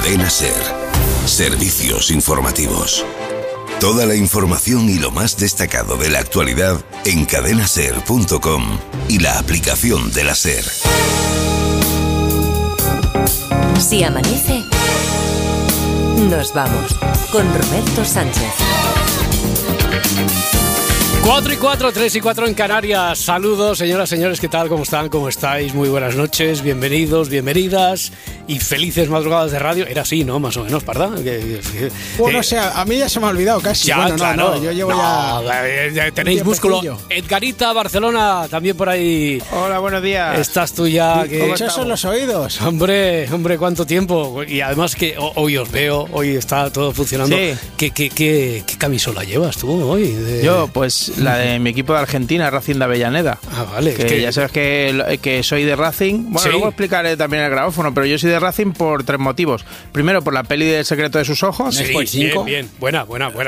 Cadena SER. Servicios informativos. Toda la información y lo más destacado de la actualidad en cadenaser.com y la aplicación de la SER. Si amanece, nos vamos con Roberto Sánchez. 4 y 4, 3 y 4 en Canarias. Saludos, señoras, señores, ¿qué tal? ¿Cómo están? ¿Cómo estáis? Muy buenas noches, bienvenidos, bienvenidas y felices madrugadas de radio. Era así, ¿no? Más o menos, ¿verdad? Bueno, o sea, a mí ya se me ha olvidado casi. Ya, bueno, claro. yo llevo ya tenéis músculo. Edgarita, Barcelona, también por ahí. Hola, buenos días. Estás tú ya. Hinchados son los oídos. Hombre, cuánto tiempo. Y además que hoy os veo, hoy está todo funcionando. Sí. ¿Qué camisola llevas tú hoy? Yo, pues la de mi equipo de Argentina, Racing de Avellaneda. Ah, vale. Que ya sabes que soy de Racing. Bueno, ¿Sí? luego explicaré también el grabófono, pero yo soy de Racing por 3 motivos. Primero, por la peli del secreto de sus ojos. Sí, Después, 5. Bien. Buena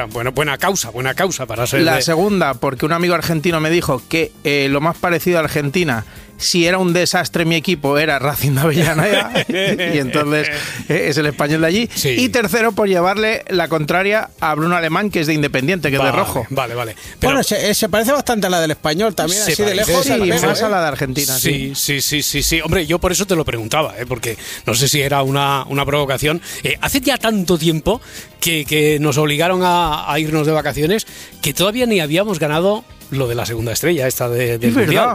causa para ser La segunda, porque un amigo argentino me dijo que lo más parecido a Argentina, si era un desastre mi equipo, era Racing de Avellaneda. Y entonces es el español de allí. Sí. Y tercero, por llevarle la contraria a Bruno Alemán, que es de Independiente, que es de rojo. Vale. Pero Bueno, se parece bastante a la del español también, Se así de parece, lejos. sí, al pelo, más a la de Argentina. Sí. Hombre, yo por eso te lo preguntaba, porque no sé si era una provocación. Hace ya tanto tiempo que nos obligaron a irnos de vacaciones que todavía ni habíamos ganado lo de la segunda estrella esta del Mundial.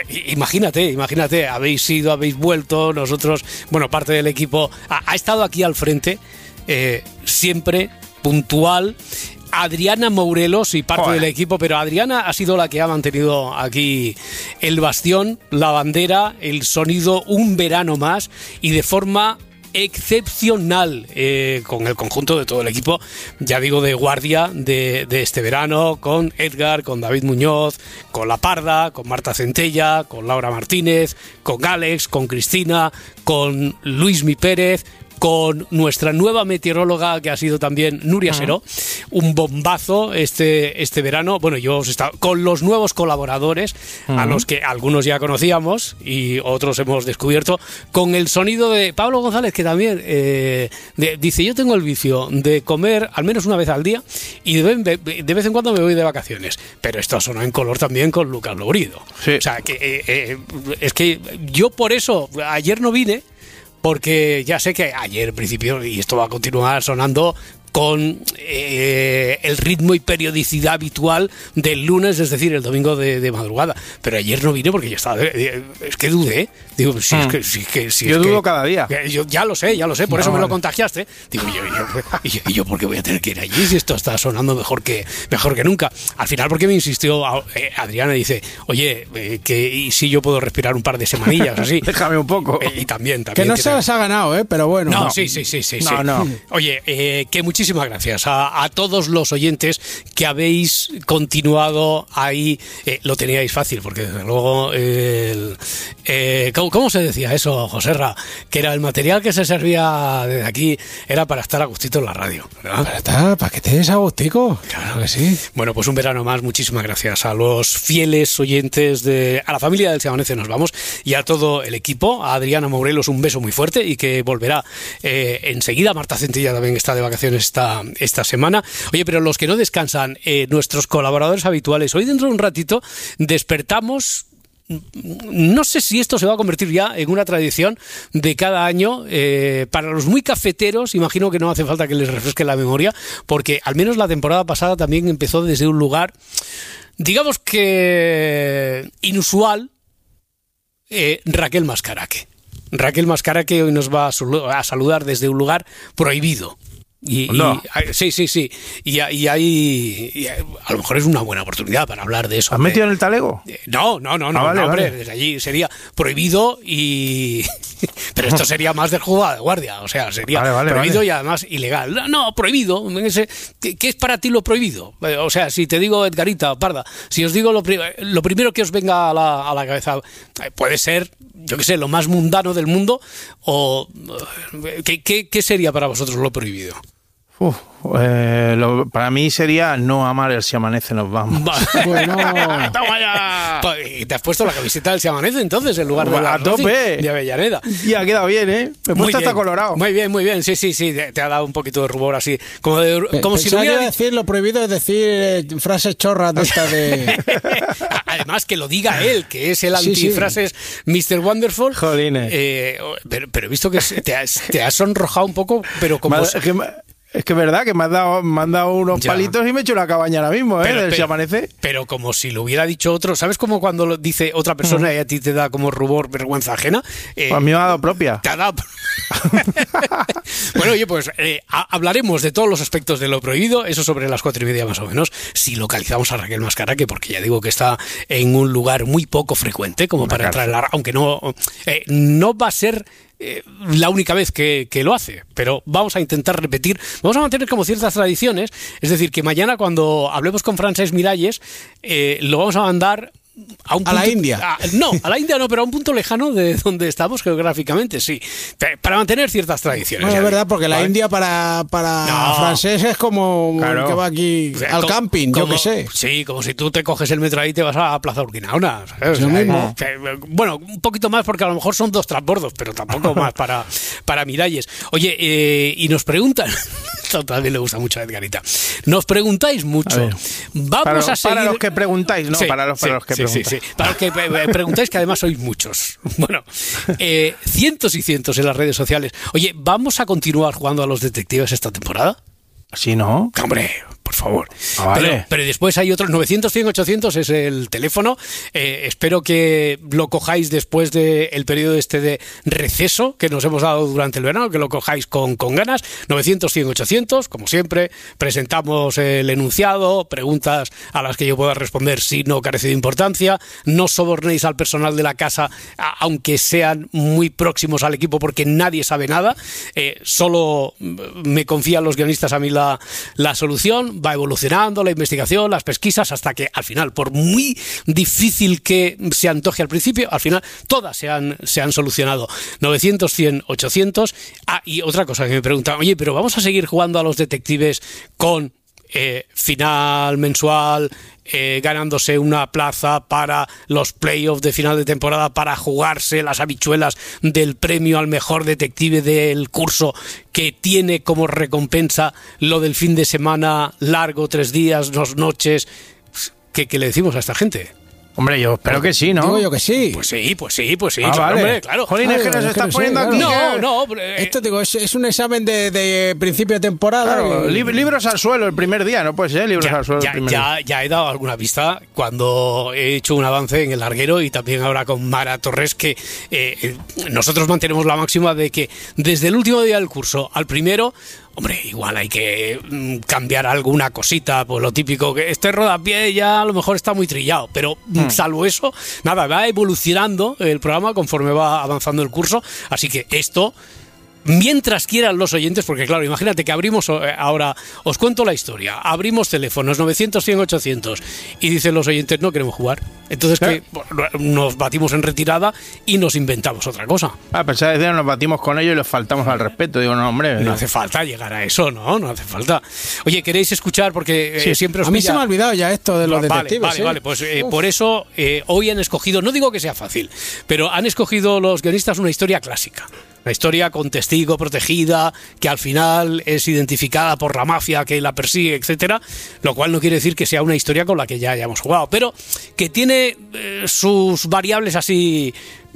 Imagínate, habéis ido, habéis vuelto, nosotros, bueno, parte del equipo ha estado aquí al frente, siempre puntual. Adriana Mourelos y parte del equipo, pero Adriana ha sido la que ha mantenido aquí el bastión, la bandera, el sonido, un verano más, y de forma excepcional, con el conjunto de todo el equipo, ya digo, de guardia de este verano, con Edgar, con David Muñoz, con La Parda, con Marta Centella, con Laura Martínez, con Alex, con Cristina, con Luismi Pérez, con nuestra nueva meteoróloga, que ha sido también Nuria Seró. Un bombazo este verano. Bueno, yo os estaba con los nuevos colaboradores, a los que algunos ya conocíamos y otros hemos descubierto, con el sonido de Pablo González, que también dice: yo tengo el vicio de comer al menos una vez al día y de vez en cuando me voy de vacaciones. Pero esto sonó en color también con Lucas Lourido. Sí. O sea, que es que yo por eso ayer no vine, porque ya sé que ayer, en principio, y esto va a continuar sonando con el ritmo y periodicidad habitual del lunes, es decir, el domingo de madrugada. Pero ayer no vine porque yo estaba... es que dudé. Digo, yo dudo cada día. Yo ya lo sé, por eso me lo contagiaste. Digo, yo ¿por qué voy a tener que ir allí si esto está sonando mejor que nunca? Al final, porque me insistió Adriana, dice: oye, ¿y si yo puedo respirar un par de semanillas así? Déjame un poco. Y también. Que no se las ha ganado, pero bueno. No, sí. No. Oye, que muchísimas gracias a todos los oyentes que habéis continuado ahí. Lo teníais fácil, porque desde luego ¿cómo se decía eso, Joserra? Que era el material que se servía desde aquí, era para estar a gustito en la radio, ¿verdad? Para que te des a gustico. Claro que sí. Bueno, pues un verano más, muchísimas gracias a los fieles oyentes, a la familia del Si Amanece Nos Vamos, y a todo el equipo. A Adriana Mourelos un beso muy fuerte, y que volverá enseguida. Marta Centella también está de vacaciones esta semana. Oye, pero los que no descansan, nuestros colaboradores habituales, hoy dentro de un ratito despertamos. No sé si esto se va a convertir ya en una tradición de cada año. Para los muy cafeteros, imagino que no hace falta que les refresque la memoria, porque al menos la temporada pasada también empezó desde un lugar, digamos que inusual. Raquel Mascaraque hoy nos va a saludar desde un lugar prohibido. Sí. Y ahí a lo mejor es una buena oportunidad para hablar de eso. ¿Has metido en el talego? No, vale, hombre, vale. desde allí sería prohibido pero esto sería más del juzgado de guardia, o sea, sería prohibido y además ilegal. No, prohibido. ¿Qué es para ti lo prohibido? O sea, si te digo, Edgarita, Parda, si os digo lo primero que os venga a la cabeza, puede ser, yo qué sé, lo más mundano del mundo, o ¿qué sería para vosotros lo prohibido? Para mí sería no amar el Si Amanece Nos Vamos. Bueno, ¡Toma ya! ¿Te has puesto la camiseta del Si Amanece entonces en lugar de la a tope de Avellaneda? Y ha quedado bien, ¿eh? Me he puesto hasta colorado. Muy bien. Sí. Te ha dado un poquito de rubor así. Como si lo pensaba que iba hubiera a decir, lo prohibido es decir frases chorras de esta de... Además, que lo diga él, que es el Sí, sí. antifrases Mr. Wonderful. Jolines. Pero he visto que te has sonrojado un poco, pero como... Es que es verdad que me han dado unos Ya. palitos y me he hecho una cabaña ahora mismo, del Si Amanece. Pero como si lo hubiera dicho otro. ¿Sabes cómo cuando lo dice otra persona y a ti te da como rubor, vergüenza ajena? A mí me ha dado propia. Te ha dado... Bueno, oye, pues hablaremos de todos los aspectos de lo prohibido, eso sobre las 4:30 más o menos, si localizamos a Raquel Mascaraque, porque ya digo que está en un lugar muy poco frecuente como para entrar en la... Aunque no va a ser... la única vez que lo hace, pero vamos a intentar repetir, vamos a mantener como ciertas tradiciones, es decir, que mañana cuando hablemos con Francesc Miralles lo vamos a mandar a un punto, la India. A la India no, pero a un punto lejano de donde estamos geográficamente, sí, para mantener ciertas tradiciones. Bueno, es digo, verdad, porque la ¿vale? India para No. francés es como Claro. que va aquí O sea, al camping, yo como- qué sé. Sí, como si tú te coges el metro ahí y te vas a Plaza Urquinaona. ¿Sabes? Lo mismo. Bueno, un poquito más porque a lo mejor son 2 transbordos, pero tampoco más para Miralles. Oye, y nos preguntan, esto también le gusta mucho a Edgarita, nos preguntáis A mucho. ver. Vamos a seguir... Para los que preguntáis, no, Sí, para los que preguntáis. sí. Para los que preguntáis, que además sois muchos. Bueno, cientos y cientos en las redes sociales. Oye, ¿vamos a continuar jugando a los detectives esta temporada? ¿Sí, no? Hombre, por favor. Vale. Pero después hay otros 900, 100, 800 es el teléfono. Espero que lo cojáis después del periodo este de receso que nos hemos dado durante el verano, que lo cojáis con ganas. 900, 100, 800, como siempre. Presentamos el enunciado, preguntas a las que yo pueda responder si no carece de importancia. No sobornéis al personal de la casa, aunque sean muy próximos al equipo, porque nadie sabe nada. Solo me confían los guionistas a mí la solución. Va evolucionando la investigación, las pesquisas, hasta que al final, por muy difícil que se antoje al principio, al final todas se han solucionado. 900, 100, 800. Y otra cosa que me preguntan, oye, pero vamos a seguir jugando a los detectives con final mensual, ganándose una plaza para los playoffs de final de temporada, para jugarse las habichuelas del premio al mejor detective del curso, que tiene como recompensa lo del fin de semana largo, 3 días, 2 noches. ¿Qué le decimos a esta gente? Hombre, yo espero que sí, ¿no? Digo yo que sí. Pues sí, Ah, claro, vale. hombre, claro. Jolín, es que nos Es que está no sé, poniendo aquí. claro. No, Esto digo, es un examen de principio de temporada. Claro, y- libros al suelo el primer día, no puede ser libros al suelo el primer día. ya he dado alguna pista cuando he hecho un avance en el larguero, y también ahora con Mara Torres, que nosotros mantenemos la máxima de que desde el último día del curso al primero, hombre, igual hay que cambiar alguna cosita, pues lo típico, que este rodapié ya a lo mejor está muy trillado, pero salvo eso, nada, va evolucionando el programa conforme va avanzando el curso, así que esto... Mientras quieran los oyentes, porque claro, imagínate que abrimos ahora, os cuento la historia, abrimos teléfonos 900, 100, 800 y dicen los oyentes no queremos jugar. Entonces que nos batimos en retirada y nos inventamos otra cosa. Pensaba decir, nos batimos con ellos y les faltamos al respeto. Digo, no, hombre. No hace falta llegar a eso, no hace falta. Oye, ¿queréis escuchar? Porque Sí, siempre os A mí pilla... se me ha olvidado ya esto de los detectives. Vale, pues por eso hoy han escogido, no digo que sea fácil, pero han escogido los guionistas una historia clásica. Una historia con testigo protegida, que al final es identificada por la mafia que la persigue, etcétera, lo cual no quiere decir que sea una historia con la que ya hayamos jugado, pero que tiene sus variables así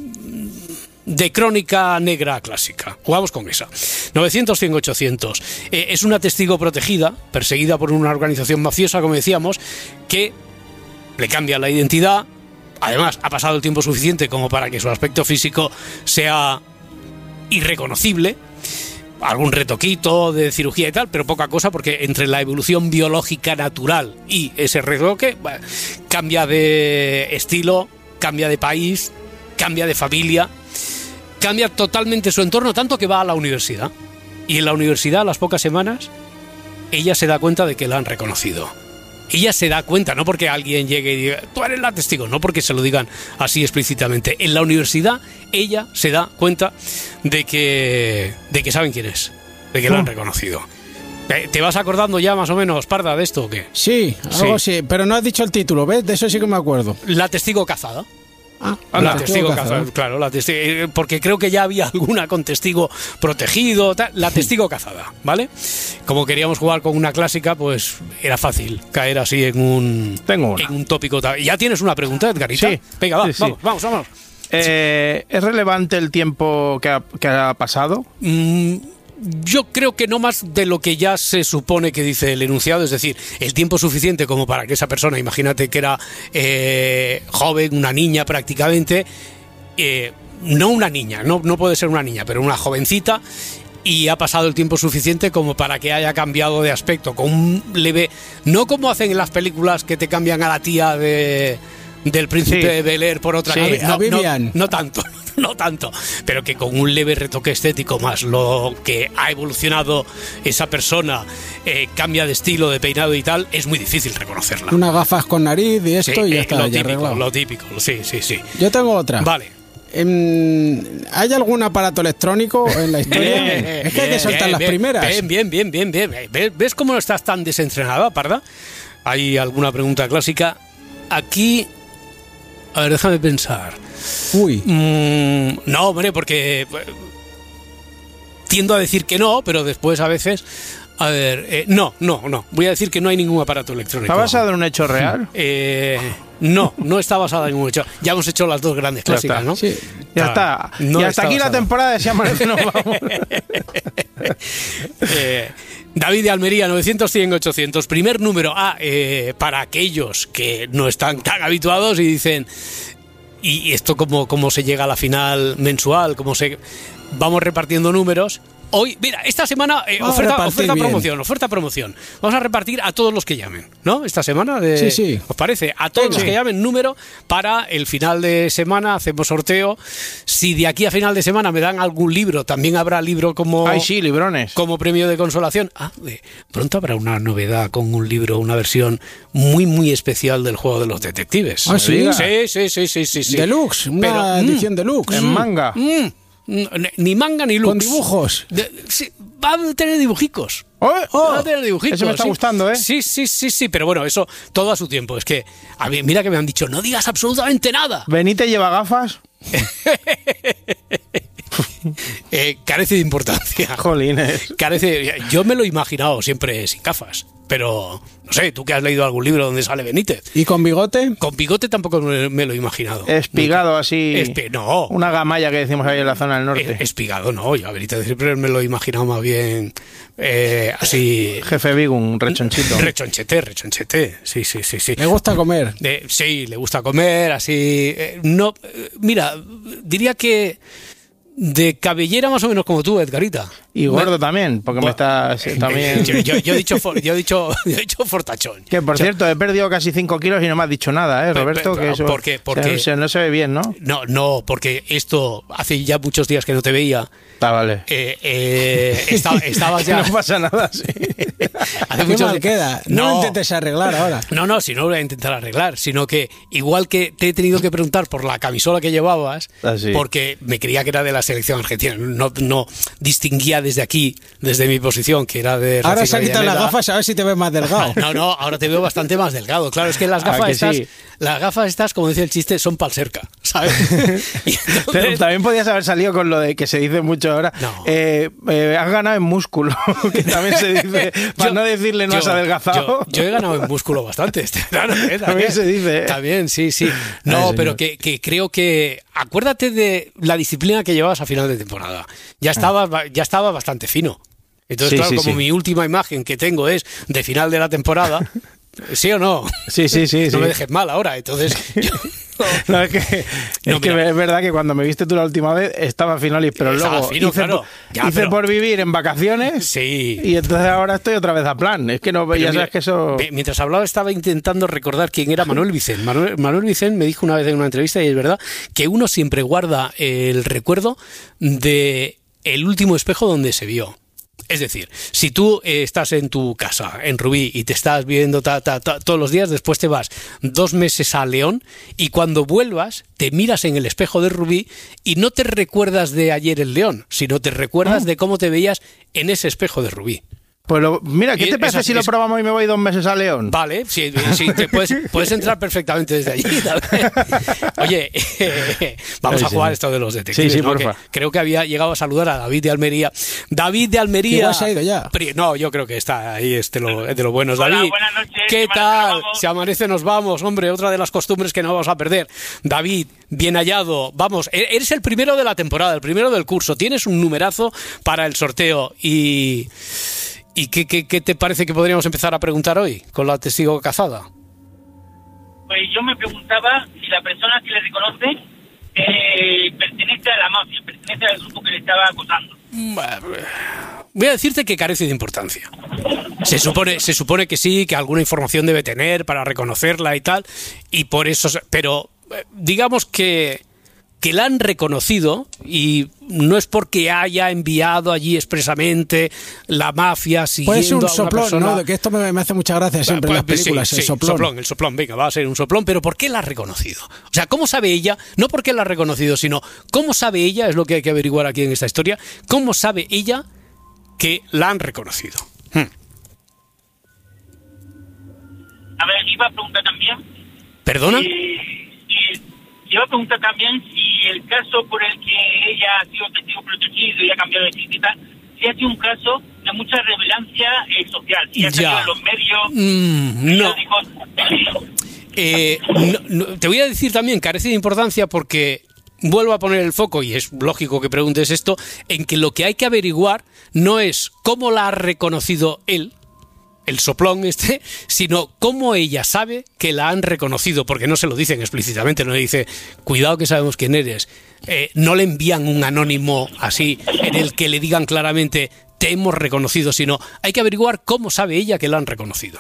de crónica negra clásica. Jugamos con esa. 900, 100, 800. Es una testigo protegida, perseguida por una organización mafiosa, como decíamos, que le cambia la identidad. Además, ha pasado el tiempo suficiente como para que su aspecto físico sea irreconocible, algún retoquito de cirugía y tal, pero poca cosa, porque entre la evolución biológica natural y ese retoque, cambia de estilo, cambia de país, cambia de familia, cambia totalmente su entorno, tanto que va a la universidad. Y en la universidad, a las pocas semanas, ella se da cuenta de que la han reconocido. Ella se da cuenta, no porque alguien llegue y diga, tú eres la testigo, no porque se lo digan así explícitamente. En la universidad, ella se da cuenta de que saben quién es, de que la han reconocido. ¿Te vas acordando ya más o menos, Parda, de esto o qué? Sí, algo sí, pero no has dicho el título, ¿ves? De eso sí que me acuerdo. La testigo cazada. La testigo cazada, claro, porque creo que ya había alguna con testigo protegido, la testigo cazada, ¿vale? Como queríamos jugar con una clásica, pues era fácil caer así en un tópico. ¿Ya tienes una pregunta, Edgarita? Sí. Venga, va, Sí. vamos. ¿Es relevante el tiempo que ha pasado? Yo creo que no más de lo que ya se supone que dice el enunciado, es decir, el tiempo suficiente como para que esa persona, imagínate que era joven, una niña prácticamente, no una niña, no puede ser una niña, pero una jovencita, y ha pasado el tiempo suficiente como para que haya cambiado de aspecto, con un leve, no como hacen en las películas que te cambian a la tía del príncipe de Bel-Air por otra no tanto, pero que con un leve retoque estético más lo que ha evolucionado esa persona, cambia de estilo, de peinado y tal, es muy difícil reconocerla. Unas gafas con nariz y esto y ya está, ya arreglado. Lo típico, sí. Yo tengo otra. Vale. ¿Hay algún aparato electrónico en la historia? Es que hay que soltar las primeras. Bien. ¿Ves cómo no estás tan desentrenada, Parda? ¿Hay alguna pregunta clásica? Aquí... A ver, déjame pensar. Uy. No, hombre, porque tiendo a decir que no, pero después a veces... A ver, no. Voy a decir que no hay ningún aparato electrónico. ¿Está basado en un hecho real? No está basada en un hecho. Ya hemos hecho las dos grandes clásicas, ¿no? Sí. Ya está. No y hasta aquí la temporada de Si Amanece nos vamos. David de Almería, 900-100-800. Primer número para aquellos que no están tan habituados y dicen... ¿Y esto cómo se llega a la final mensual? Vamos repartiendo números. Hoy, mira, esta semana oferta promoción. Vamos a repartir a todos los que llamen, ¿no? Esta semana Sí. ¿os parece? A todos los que llamen número para el final de semana hacemos sorteo. Si de aquí a final de semana me dan algún libro, también habrá libro como librones. Como premio de consolación. Pronto habrá una novedad con un libro, una versión muy muy especial del Juego de los Detectives. ¿Ah, sí? Sí. Deluxe, una edición deluxe. En manga. Ni manga ni lux. Con dibujos. Va a tener dibujicos. Va a tener dibujicos. Eso me está gustando, ¿eh? Sí, pero bueno, eso todo a su tiempo. Es que, mira que me han dicho, no digas absolutamente nada. ¿Benítez lleva gafas? Carece de importancia. Jolines. Yo me lo he imaginado siempre sin gafas. Pero, no sé, ¿tú que has leído algún libro donde sale Benítez? ¿Y con bigote? Con bigote tampoco me lo he imaginado. Espigado así. No. Una gamalla que decimos ahí en la zona del norte. Espigado no, yo a Benítez siempre me lo he imaginado más bien así... Jefe Bigum, rechonchito. Rechonchete, sí. ¿Le gusta comer? Sí, le gusta comer, así... mira, diría que... De cabellera más o menos como tú, Edgarita. Y gordo también, porque me estás también... Yo he dicho fortachón. Que por cierto, he perdido casi 5 kilos y no me has dicho nada, Roberto. Que eso, ¿Por qué? No se ve bien, ¿no? No, porque esto hace ya muchos días que no te veía. Vale. Estabas ya... No pasa nada, sí. Qué mal queda. No intentes arreglar ahora. No, si no lo voy a intentar arreglar, sino que igual que te he tenido que preguntar por la camisola que llevabas, porque me creía que era de la selección argentina, no distinguía desde aquí, desde mi posición, que era de... Ahora se quitan las gafas a ver si te ves más delgado. No, ahora te veo bastante más delgado. Claro, es que las gafas estas, como decía el chiste, son pal cerca, ¿sabes? Entonces... Pero también podías haber salido con lo de que se dice mucho ahora. No. Has ganado en músculo, que también se dice, para no decirle no has adelgazado. Yo he ganado en músculo bastante este verano, también se dice. También, sí. No, pero que creo que... Acuérdate de la disciplina que llevabas a final de temporada. Ya estaba bastante fino. Entonces, como mi última imagen que tengo es de final de la temporada, ¿sí o no? Sí. No me dejes mal ahora, entonces... No, es que es verdad que cuando me viste tú la última vez estaba finolis, pero luego hice por vivir en vacaciones. Sí. Y entonces ahora estoy otra vez a plan. Es que ya sabes que eso... Mientras hablaba estaba intentando recordar quién era Manuel Vicent. Manuel Vicent me dijo una vez en una entrevista, y es verdad, que uno siempre guarda el recuerdo de el último espejo donde se vio. Es decir, si tú estás en tu casa, en Rubí, y te estás viendo todos los días, después te vas 2 meses a León y cuando vuelvas te miras en el espejo de Rubí y no te recuerdas de ayer en León, sino te recuerdas de cómo te veías en ese espejo de Rubí. Pues mira, ¿qué te parece si lo probamos y me voy 2 meses a León? Vale, sí, te puedes entrar perfectamente desde allí. Oye, vamos a jugar esto de los detectives. Sí, ¿no? porfa. Creo que había llegado a saludar a David de Almería. David de Almería. Igual se ha ido ya. No, yo creo que está ahí de los buenos. Hola, David, buenas noches. ¿qué Se tal? amanece, Se amanece, nos vamos. Hombre, otra de las costumbres que no vamos a perder. David, bien hallado. Vamos, eres el primero de la temporada, el primero del curso. Tienes un numerazo para el sorteo ¿Y qué te parece que podríamos empezar a preguntar hoy con la testigo cazada? Pues yo me preguntaba si la persona que le reconoce pertenece a la mafia, pertenece al grupo que le estaba acosando. Voy a decirte que carece de importancia. Se supone que sí, que alguna información debe tener para reconocerla y tal, y por eso, pero digamos que la han reconocido, y no es porque haya enviado allí expresamente la mafia siguiendo puede ser un a una soplón, persona. ¿no? De que esto me hace mucha gracia siempre en las películas, Sí, el soplón. el soplón, venga, va a ser un soplón, pero ¿por qué la ha reconocido? O sea, ¿cómo sabe ella? No por qué la ha reconocido, sino ¿cómo sabe ella? Es lo que hay que averiguar aquí en esta historia. ¿Cómo sabe ella que la han reconocido? A ver, iba a preguntar también. ¿Perdona? Iba a preguntar también si el caso por el que ella ha sido testigo protegido y ha cambiado de sitio y tal, si ha sido un caso de mucha relevancia social, si ha salido en los medios, no. Te voy a decir también, carece de importancia porque vuelvo a poner el foco, y es lógico que preguntes esto, en que lo que hay que averiguar no es cómo la ha reconocido él, el soplón sino cómo ella sabe que la han reconocido, porque no se lo dicen explícitamente, no le dice, cuidado que sabemos quién eres. No le envían un anónimo así en el que le digan claramente te hemos reconocido, sino hay que averiguar cómo sabe ella que la han reconocido.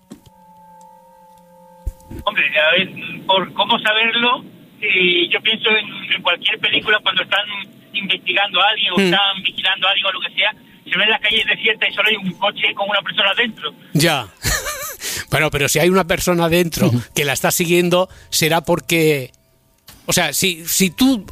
Hombre, a ver, por cómo saberlo, yo pienso en cualquier película cuando están investigando a alguien o están vigilando a alguien o lo que sea, se ven las calles desiertas y solo hay un coche con una persona dentro. Ya. Bueno, pero si hay una persona dentro que la está siguiendo, será porque... O sea, si tu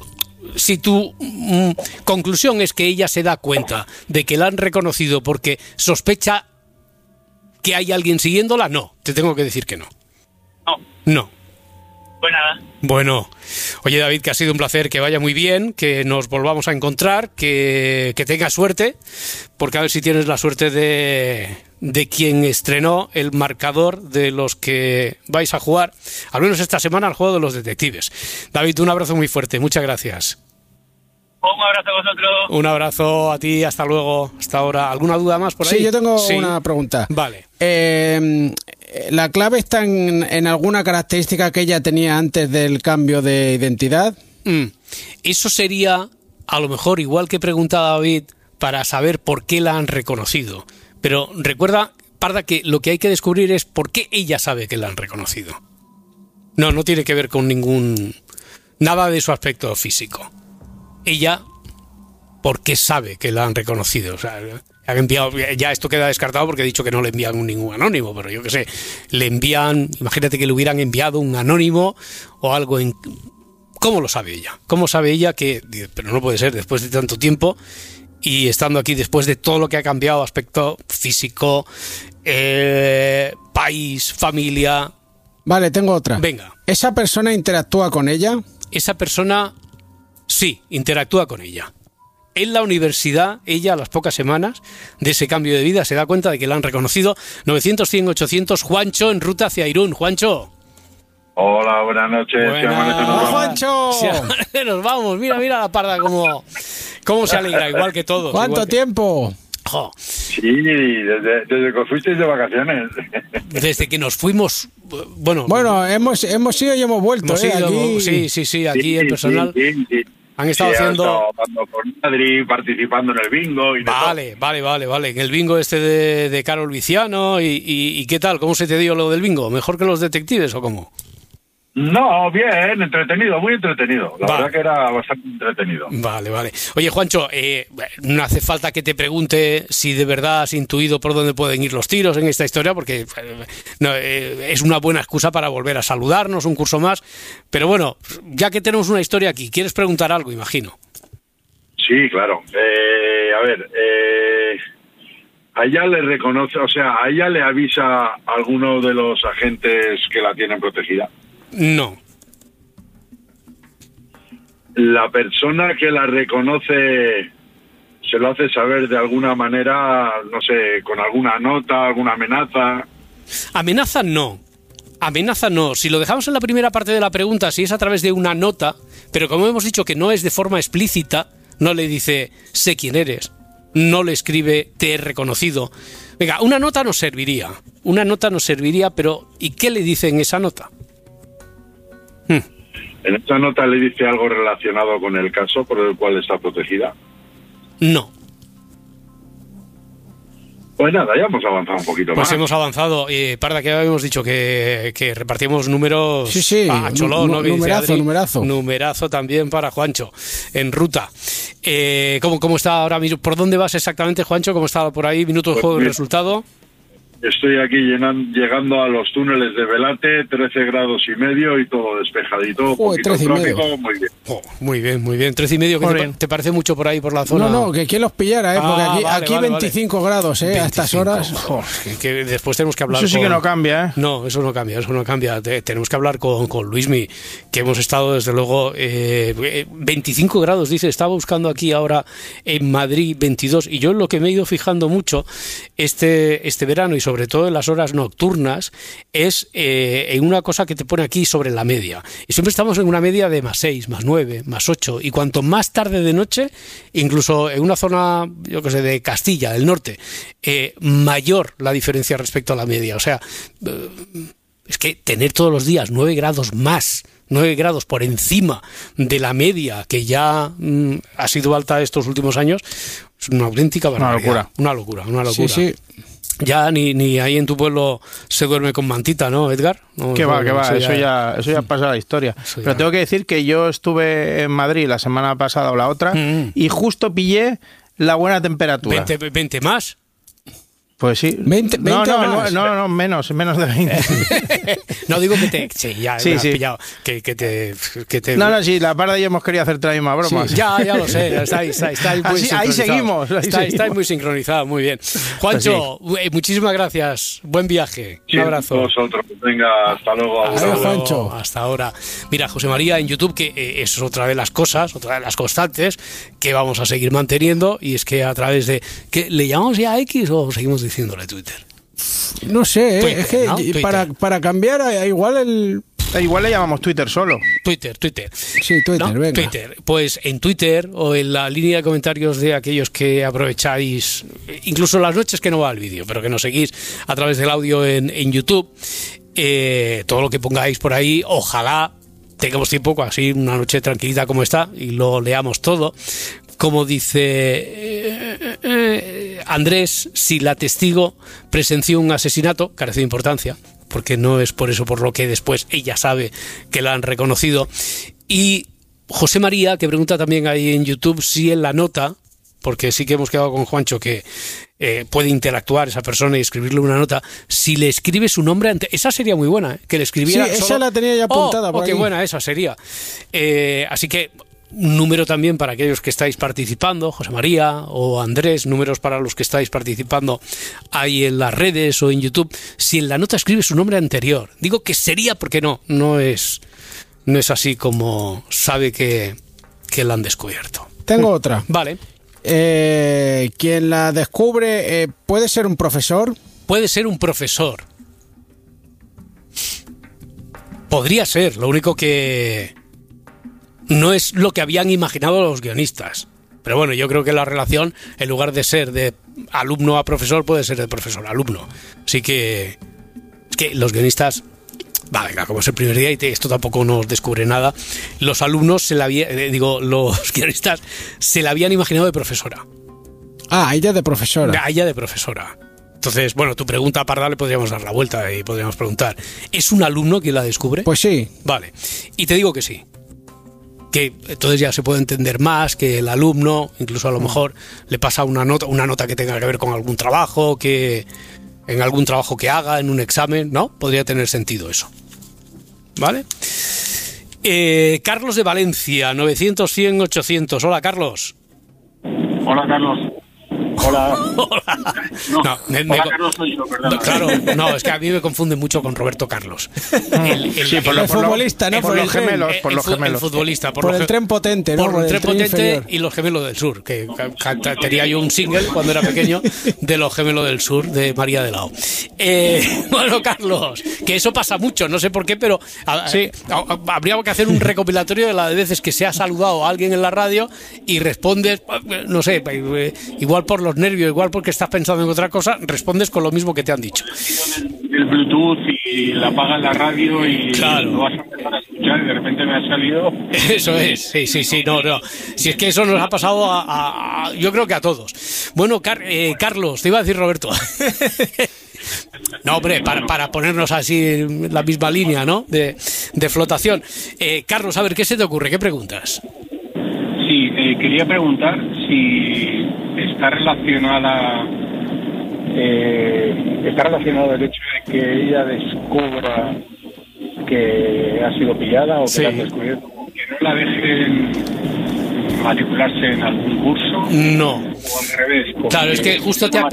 conclusión es que ella se da cuenta de que la han reconocido porque sospecha que hay alguien siguiéndola, no. Te tengo que decir que no. No. Pues nada. Bueno, oye David, que ha sido un placer, que vaya muy bien, que nos volvamos a encontrar, que tengas suerte, porque a ver si tienes la suerte de quien estrenó el marcador de los que vais a jugar, al menos esta semana, al juego de los detectives. David, un abrazo muy fuerte, muchas gracias. Un abrazo a vosotros. Un abrazo a ti, hasta luego, hasta ahora. ¿Alguna duda más por ahí? Sí, yo tengo una pregunta. Vale. ¿La clave está en alguna característica que ella tenía antes del cambio de identidad? Eso sería, a lo mejor, igual que preguntaba David, para saber por qué la han reconocido. Pero recuerda, Parda, que lo que hay que descubrir es por qué ella sabe que la han reconocido. No tiene que ver con nada de su aspecto físico. Ella, ¿por qué sabe que la han reconocido? O sea, han enviado, ya esto queda descartado porque he dicho que no le envían ningún anónimo, pero yo qué sé, le envían, imagínate que le hubieran enviado un anónimo o algo en... ¿Cómo lo sabe ella? ¿Cómo sabe ella que, pero no puede ser después de tanto tiempo y estando aquí después de todo lo que ha cambiado, aspecto físico, país, familia? Vale, tengo otra. Venga. ¿Esa persona interactúa con ella? Esa persona, sí, interactúa con ella. En la universidad, ella a las pocas semanas de ese cambio de vida se da cuenta de que la han reconocido. 900-100-800, Juancho en ruta hacia Irún. Juancho. Hola, buenas noches. ¡Hola, Juancho! Nos vamos, mira la Parda cómo se alegra, igual que todos. ¿Cuánto tiempo? Jo. Sí, desde que fuisteis de vacaciones. Desde que nos fuimos, bueno, hemos ido y hemos vuelto. Aquí. Sí, aquí el personal... Sí. Han estado haciendo por Madrid, participando en el bingo y Vale. En el bingo de Carol Viciano y ¿qué tal? ¿Cómo se te dio lo del bingo? ¿Mejor que los detectives o cómo? No, bien, entretenido, muy entretenido. La verdad que era bastante entretenido. Vale. Oye, Juancho, no hace falta que te pregunte si de verdad has intuido por dónde pueden ir los tiros en esta historia, porque es una buena excusa para volver a saludarnos, un curso más. Pero bueno, ya que tenemos una historia aquí, ¿quieres preguntar algo, imagino? Sí, claro. a ella le reconoce, o sea, a ella le avisa a alguno de los agentes que la tienen protegida. No. La persona que la reconoce se lo hace saber de alguna manera, no sé, con alguna nota, alguna amenaza. Amenaza no. Amenaza no. Si lo dejamos en la primera parte de la pregunta, si es a través de una nota, pero como hemos dicho que no es de forma explícita, no le dice sé quién eres, no le escribe te he reconocido. Venga, una nota nos serviría. Una nota nos serviría, pero ¿y qué le dice en esa nota? ¿En esa nota le dice algo relacionado con el caso por el cual está protegida? No. Pues nada, ya hemos avanzado un poquito más. Pues hemos avanzado. Parda, que habíamos dicho que repartimos números a Cholón, ¿no? Numerazo. Numerazo también para Juancho, en ruta. ¿Cómo está ahora mismo? ¿Por dónde vas exactamente, Juancho? ¿Cómo está por ahí? Minuto de juego y resultado. Estoy aquí llegando a los túneles de Velate, 13 grados y medio y todo despejadito, poquito trópico, muy bien. Muy bien. 13 y medio, ¿te parece mucho por ahí, por la zona? No, que quien los pillara, porque aquí 25 grados, 25, a estas horas. Que después tenemos que hablar. Eso sí que no cambia, ¿eh? No, eso no cambia. Tenemos que hablar con Luismi, que hemos estado, desde luego, 25 grados, dice, estaba buscando aquí ahora en Madrid 22, y yo en lo que me he ido fijando mucho este verano, y sobre todo en las horas nocturnas, es en una cosa que te pone aquí sobre la media. Y siempre estamos en una media de +6, +9, +8. Y cuanto más tarde de noche, incluso en una zona, yo que sé, de Castilla, del norte, mayor la diferencia respecto a la media. O sea, es que tener todos los días 9 grados más, 9 grados por encima de la media que ya ha sido alta estos últimos años, es una auténtica barbaridad. Una locura. Sí. Ya ni ahí en tu pueblo se duerme con mantita, ¿no, Edgar? No, ¿Qué va? Eso ya pasa la historia. Pero tengo que decir que yo estuve en Madrid la semana pasada o la otra y justo pillé la buena temperatura. 20 más. Pues sí. 20 más. No, menos de 20. No digo que te... Sí, ya me has pillado. Que te... No, sí, la Parda y yo hemos querido hacerte la misma broma. Sí, ya lo sé. Estáis muy sincronizados. Ahí seguimos. Estáis muy sincronizados, muy bien. Juancho, muchísimas gracias. Buen viaje. Un abrazo. Vosotros. Venga, hasta luego. Adiós, Juancho. Hasta ahora. Mira, José María en YouTube, que es otra de las cosas, otra de las constantes que vamos a seguir manteniendo, y es que a través de... ¿que le llamamos ya X o seguimos diciéndole Twitter? No sé, Twitter, es que ¿no? para cambiar igual le llamamos Twitter solo. Twitter. Sí, Twitter, ¿no? venga. Twitter. Pues en Twitter o en la línea de comentarios de aquellos que aprovecháis, incluso las noches que no va el vídeo, pero que nos seguís a través del audio en YouTube, todo lo que pongáis por ahí, ojalá tengamos tiempo, así una noche tranquilita como esta, y lo leamos todo. Como dice Andrés, si la testigo presenció un asesinato, carece de importancia, porque no es por eso por lo que después ella sabe que la han reconocido. Y José María, que pregunta también ahí en YouTube si en la nota, porque sí que hemos quedado con Juancho que puede interactuar esa persona y escribirle una nota, si le escribe su nombre esa sería muy buena, que le escribiera sí, esa la tenía ya apuntada por qué ahí. Buena esa sería. Así que un número también para aquellos que estáis participando, José María o Andrés, números para los que estáis participando ahí en las redes o en YouTube, si en la nota escribe su nombre anterior. Digo que sería porque no es así como sabe que la han descubierto. Tengo otra. Vale. Quien la descubre, ¿puede ser un profesor? Puede ser un profesor. Podría ser, lo único que no es lo que habían imaginado los guionistas. Pero bueno, yo creo que la relación, en lugar de ser de alumno a profesor, puede ser de profesor a alumno. Así que es que los guionistas, venga, como es el primer día y esto tampoco nos descubre nada, los alumnos los guionistas se la habían imaginado de profesora. Ella de profesora. A ella de profesora. Entonces, bueno, tu pregunta, Parda, le podríamos dar la vuelta y podríamos preguntar, ¿es un alumno quien la descubre? Pues sí. Vale, y te digo que sí. Que entonces ya se puede entender más que el alumno, incluso a lo mejor le pasa una nota que tenga que ver con algún trabajo, en algún trabajo que haga, en un examen, ¿no? Podría tener sentido eso. ¿Vale? Carlos de Valencia, 900-100-800. Hola, Carlos. Hola, Carlos. Hola. Hola. Hola, Carlos, soy yo, perdón. No, claro, no, es que a mí me confunde mucho con Roberto Carlos. Sí, por los futbolistas, ¿no? Por los gemelos, por los gemelos. El futbolista. Por el tren potente, ¿no? Por el tren potente inferior. y los gemelos del sur, que tenía yo un single cuando era pequeño de los gemelos del sur, de María de Lao. Bueno, Carlos, que eso pasa mucho, no sé por qué, pero sí, habría que hacer un recopilatorio de las veces que se ha saludado a alguien en la radio y respondes, no sé, igual por los nervios, igual porque estás pensando en otra cosa, respondes con lo mismo que te han dicho. El Bluetooth y la apagan la radio y claro, lo vas a empezar a escuchar y de repente me ha salido. Eso es, sí, no. Si es que eso nos ha pasado yo creo que a todos. Bueno, Carlos, te iba a decir Roberto. No, hombre, para ponernos así en la misma línea, ¿no? De flotación. Carlos, a ver, ¿qué se te ocurre? ¿Qué preguntas? Sí, quería preguntar si está relacionado el hecho de que ella descubra que ha sido pillada o que la han descubierto, que no la dejen matricularse en algún curso. No. O al revés. Claro, es que justo te ha...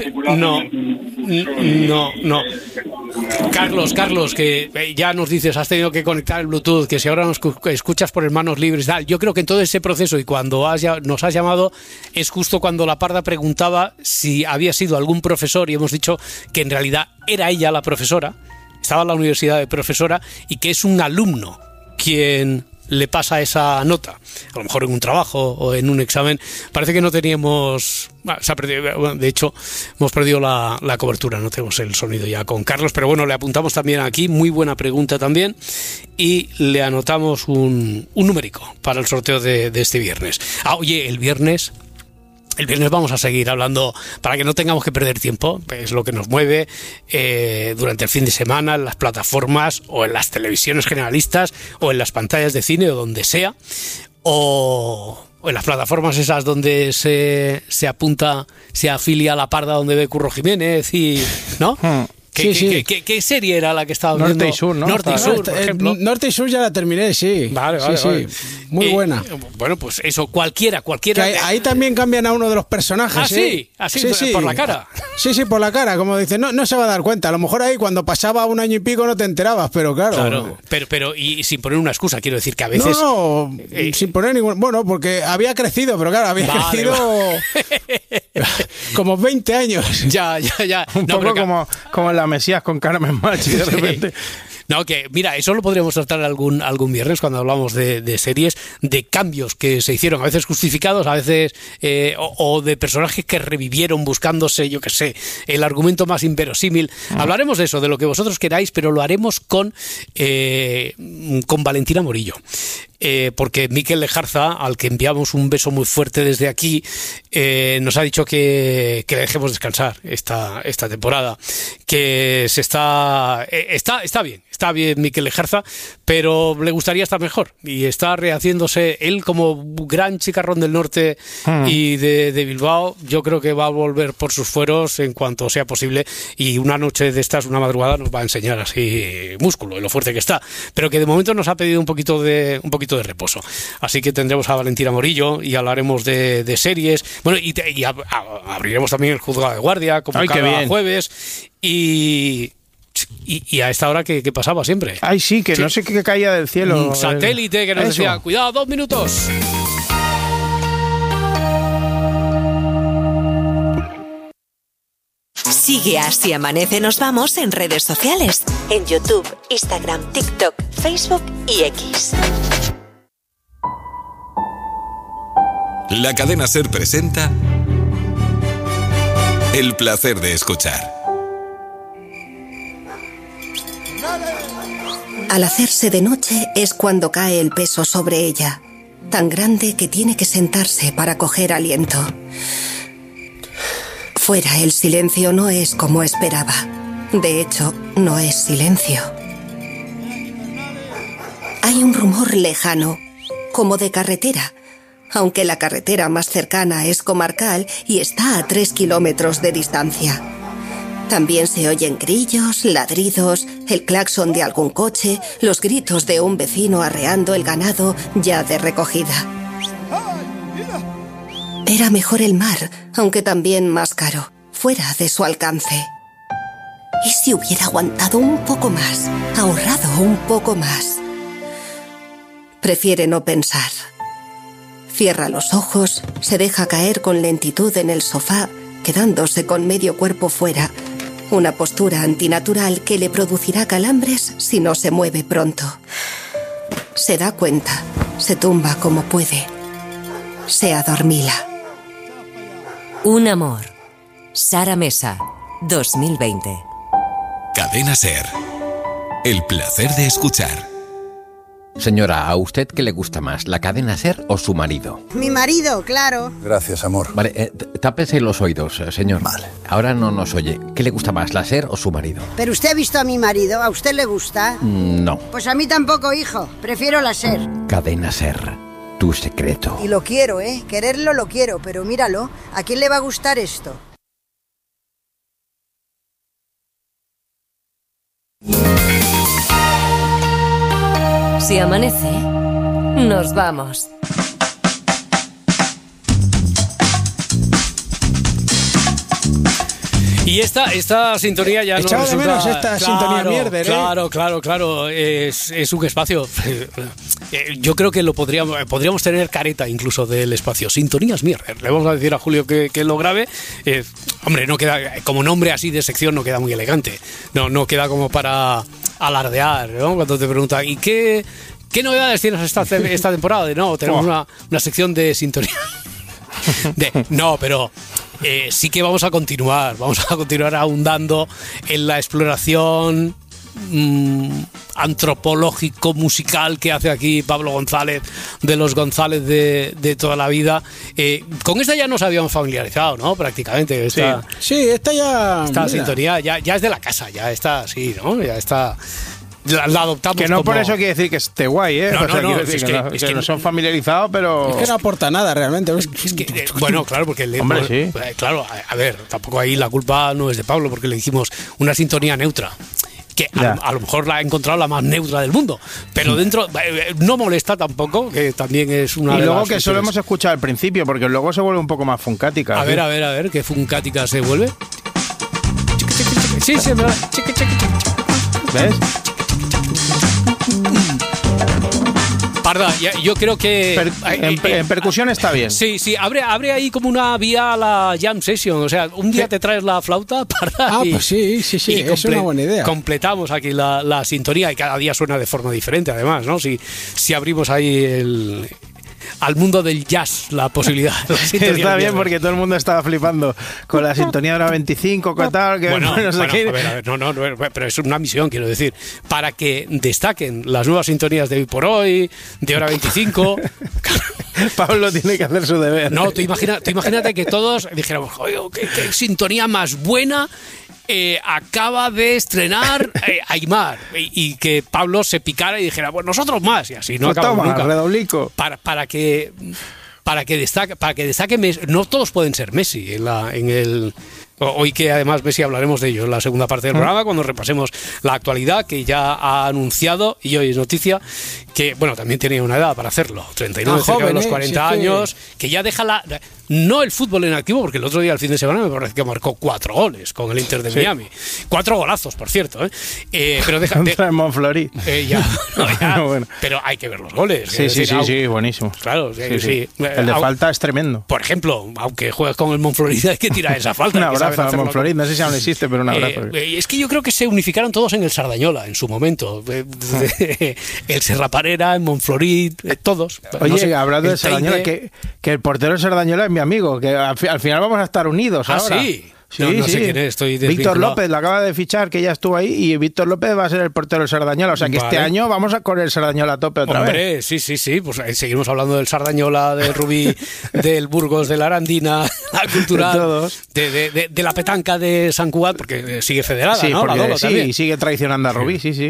No. Carlos, que ya nos dices, has tenido que conectar el Bluetooth, que si ahora nos escuchas por manos libres, tal. Yo creo que en todo ese proceso y cuando nos has llamado es justo cuando la Parda preguntaba si había sido algún profesor y hemos dicho que en realidad era ella la profesora, estaba en la universidad de profesora y que es un alumno quien le pasa esa nota, a lo mejor en un trabajo o en un examen. Parece que no teníamos, se ha perdido, de hecho hemos perdido la cobertura, no tenemos el sonido ya con Carlos, pero bueno, le apuntamos también aquí, muy buena pregunta también, y le anotamos un numérico para el sorteo de este viernes. Oye, el viernes vamos a seguir hablando, para que no tengamos que perder tiempo, es lo que nos mueve durante el fin de semana en las plataformas o en las televisiones generalistas o en las pantallas de cine o donde sea, o en las plataformas esas donde se apunta, se afilia a la Parda donde ve Curro Jiménez y... ¿no? ¿Qué serie era la que estaba viendo? Norte y Sur, ¿no? Norte y Sur, por ejemplo. Norte y Sur ya la terminé, sí. Vale. Muy buena. Bueno, pues eso, cualquiera. Ahí también cambian a uno de los personajes. Sí, por la cara. Sí, por la cara, como dice, no se va a dar cuenta. A lo mejor ahí cuando pasaba un año y pico no te enterabas, pero claro. Pero y sin poner una excusa, quiero decir que a veces... No, sin poner ningún... Bueno, porque había crecido, pero claro, había crecido como 20 años. Ya. Un poco como la Mesías con Carmen Machi, de repente. No, que mira, eso lo podríamos tratar algún viernes cuando hablamos de series, de cambios que se hicieron, a veces justificados, a veces o de personajes que revivieron buscándose, yo qué sé, el argumento más inverosímil. Hablaremos de eso, de lo que vosotros queráis, pero lo haremos con Valentina Morillo. Porque Miquel Lejarza, al que enviamos un beso muy fuerte desde aquí, nos ha dicho que le dejemos descansar esta temporada, que está bien Miquel Lejarza, pero le gustaría estar mejor y está rehaciéndose él como gran chicarrón del norte y de Bilbao. Yo creo que va a volver por sus fueros en cuanto sea posible y una noche de estas, una madrugada, nos va a enseñar así músculo y lo fuerte que está, pero que de momento nos ha pedido un poquito de reposo. Así que tendremos a Valentina Morillo y hablaremos de series. Bueno, y abriremos también el Juzgado de Guardia como cada jueves y a esta hora que pasaba siempre. Ay, sí, que no sé qué caía del cielo. Un satélite que nos decía, cuidado, 2 minutos. Sigue a Así Amanece Nos Vamos en redes sociales, en YouTube, Instagram, TikTok, Facebook y X. La cadena SER presenta El placer de escuchar. Al hacerse de noche es cuando cae el peso sobre ella, tan grande que tiene que sentarse para coger aliento. Fuera el silencio no es como esperaba. De hecho, no es silencio. Hay un rumor lejano, como de carretera, aunque la carretera más cercana es comarcal y está a 3 kilómetros de distancia. También se oyen grillos, ladridos, el claxon de algún coche, los gritos de un vecino arreando el ganado ya de recogida. Era mejor el mar, aunque también más caro, fuera de su alcance. ¿Y si hubiera aguantado un poco más, ahorrado un poco más? Prefiere no pensar. Cierra los ojos, se deja caer con lentitud en el sofá, quedándose con medio cuerpo fuera, una postura antinatural que le producirá calambres si no se mueve pronto. Se da cuenta, se tumba como puede. Se adormila. Un amor. Sara Mesa, 2020. Cadena SER. El placer de escuchar. Señora, ¿a usted qué le gusta más, la cadena SER o su marido? Mi marido, claro. Gracias, amor. Vale, tápese los oídos, señor. Vale. Ahora no nos oye. ¿Qué le gusta más, la SER o su marido? ¿Pero usted ha visto a mi marido? ¿A usted le gusta? No. Pues a mí tampoco, hijo. Prefiero la SER. Cadena SER, tu secreto. Y lo quiero, ¿eh? Quererlo lo quiero, pero míralo. ¿A quién le va a gustar esto? Si amanece, nos vamos. Y esta sintonía ya Echaba nos de resulta... menos esta sintonía mierder, ¿eh? Claro. Es un espacio... Yo creo que lo podríamos tener careta incluso del espacio. Sintonías mierder. Le vamos a decir a Julio que lo grabe. Hombre, no queda... Como nombre así de sección no queda muy elegante. No queda como para alardear, ¿no? Cuando te preguntan, ¿y qué novedades tienes esta temporada? No, tenemos una sección de sintonía. No, pero sí que vamos a continuar ahondando en la exploración antropológico musical que hace aquí Pablo González, de los González de toda la vida. Con esta ya nos habíamos familiarizado, ¿no? Prácticamente. Esta sintonía ya es de la casa, ya está así, ¿no? Ya está. La adoptamos. Que no como... por eso quiere decir que esté guay, ¿eh? Que no son familiarizados, pero... Es que no aporta nada realmente. Bueno, claro, porque Hombre, sí. Claro, a ver, tampoco ahí la culpa no es de Pablo, porque le dijimos una sintonía neutra. Que a lo mejor la ha encontrado la más neutra del mundo, pero dentro no molesta tampoco, que también es una. Y de luego las que solo funciones. hemos escuchado al principio, porque luego se vuelve un poco más funcática. A ver, ¿qué funcática se vuelve? Sí, ¿verdad? ¿Ves? Parda, yo creo que... En percusión está bien. Sí, abre ahí como una vía a la jam session. O sea, un día te traes la flauta, Parda, pues sí, es una buena idea. Completamos aquí la sintonía y cada día suena de forma diferente, además, ¿no? Si abrimos ahí al mundo del jazz la posibilidad. Está bien porque todo el mundo estaba flipando con la sintonía de hora 25, con tal, que bueno, no sé qué. A ver, no, pero es una misión, quiero decir, para que destaquen las nuevas sintonías de Hoy por Hoy, de hora 25. Pablo tiene que hacer su deber. No, tú imagínate que todos dijéramos, oye, qué sintonía más buena. Acaba de estrenar Aymar y que Pablo se picara y dijera, bueno, nosotros más, y así no acabamos nunca. Redoblico. Para que destaque Messi. No todos pueden ser Messi en el hoy, que además Messi hablaremos de ello en la segunda parte del programa, cuando repasemos la actualidad, que ya ha anunciado, y hoy es noticia, que bueno, también tenía una edad para hacerlo, 39, cerca de los 40 años, que ya deja no el fútbol en activo, porque el otro día, el fin de semana, me parece que marcó 4 goles con el Inter de Miami. 4 golazos, por cierto, pero deja contra el Montfleury. Bueno. Pero hay que ver los goles. Sí, buenísimo. Claro, sí. El de falta es tremendo. Por ejemplo, aunque juegas con el Montfleury, hay que tirar esa falta. Un abrazo al Montfleury, no sé si aún existe, pero un abrazo. Es que yo creo que se unificaron todos en el Sardañola en su momento. El Serraparera, el Montfleury, todos. Oye, no sé, hablando de Sardañola, que el portero de Sardañola es mi amigo, que al final vamos a estar unidos ahora. Sí. No sé quién es, estoy desvinculado. Víctor López lo acaba de fichar, que ya estuvo ahí, y Víctor López va a ser el portero del Sardañola. O sea que este año vamos a con el Sardañola a tope otra vez. Sí. Pues seguimos hablando del Sardañola, del Rubí, del Burgos, de la Arandina, la Cultural, de la petanca de San Cugat, porque sigue federada, sí, ¿no? Sí, sigue traicionando a Rubí, sí.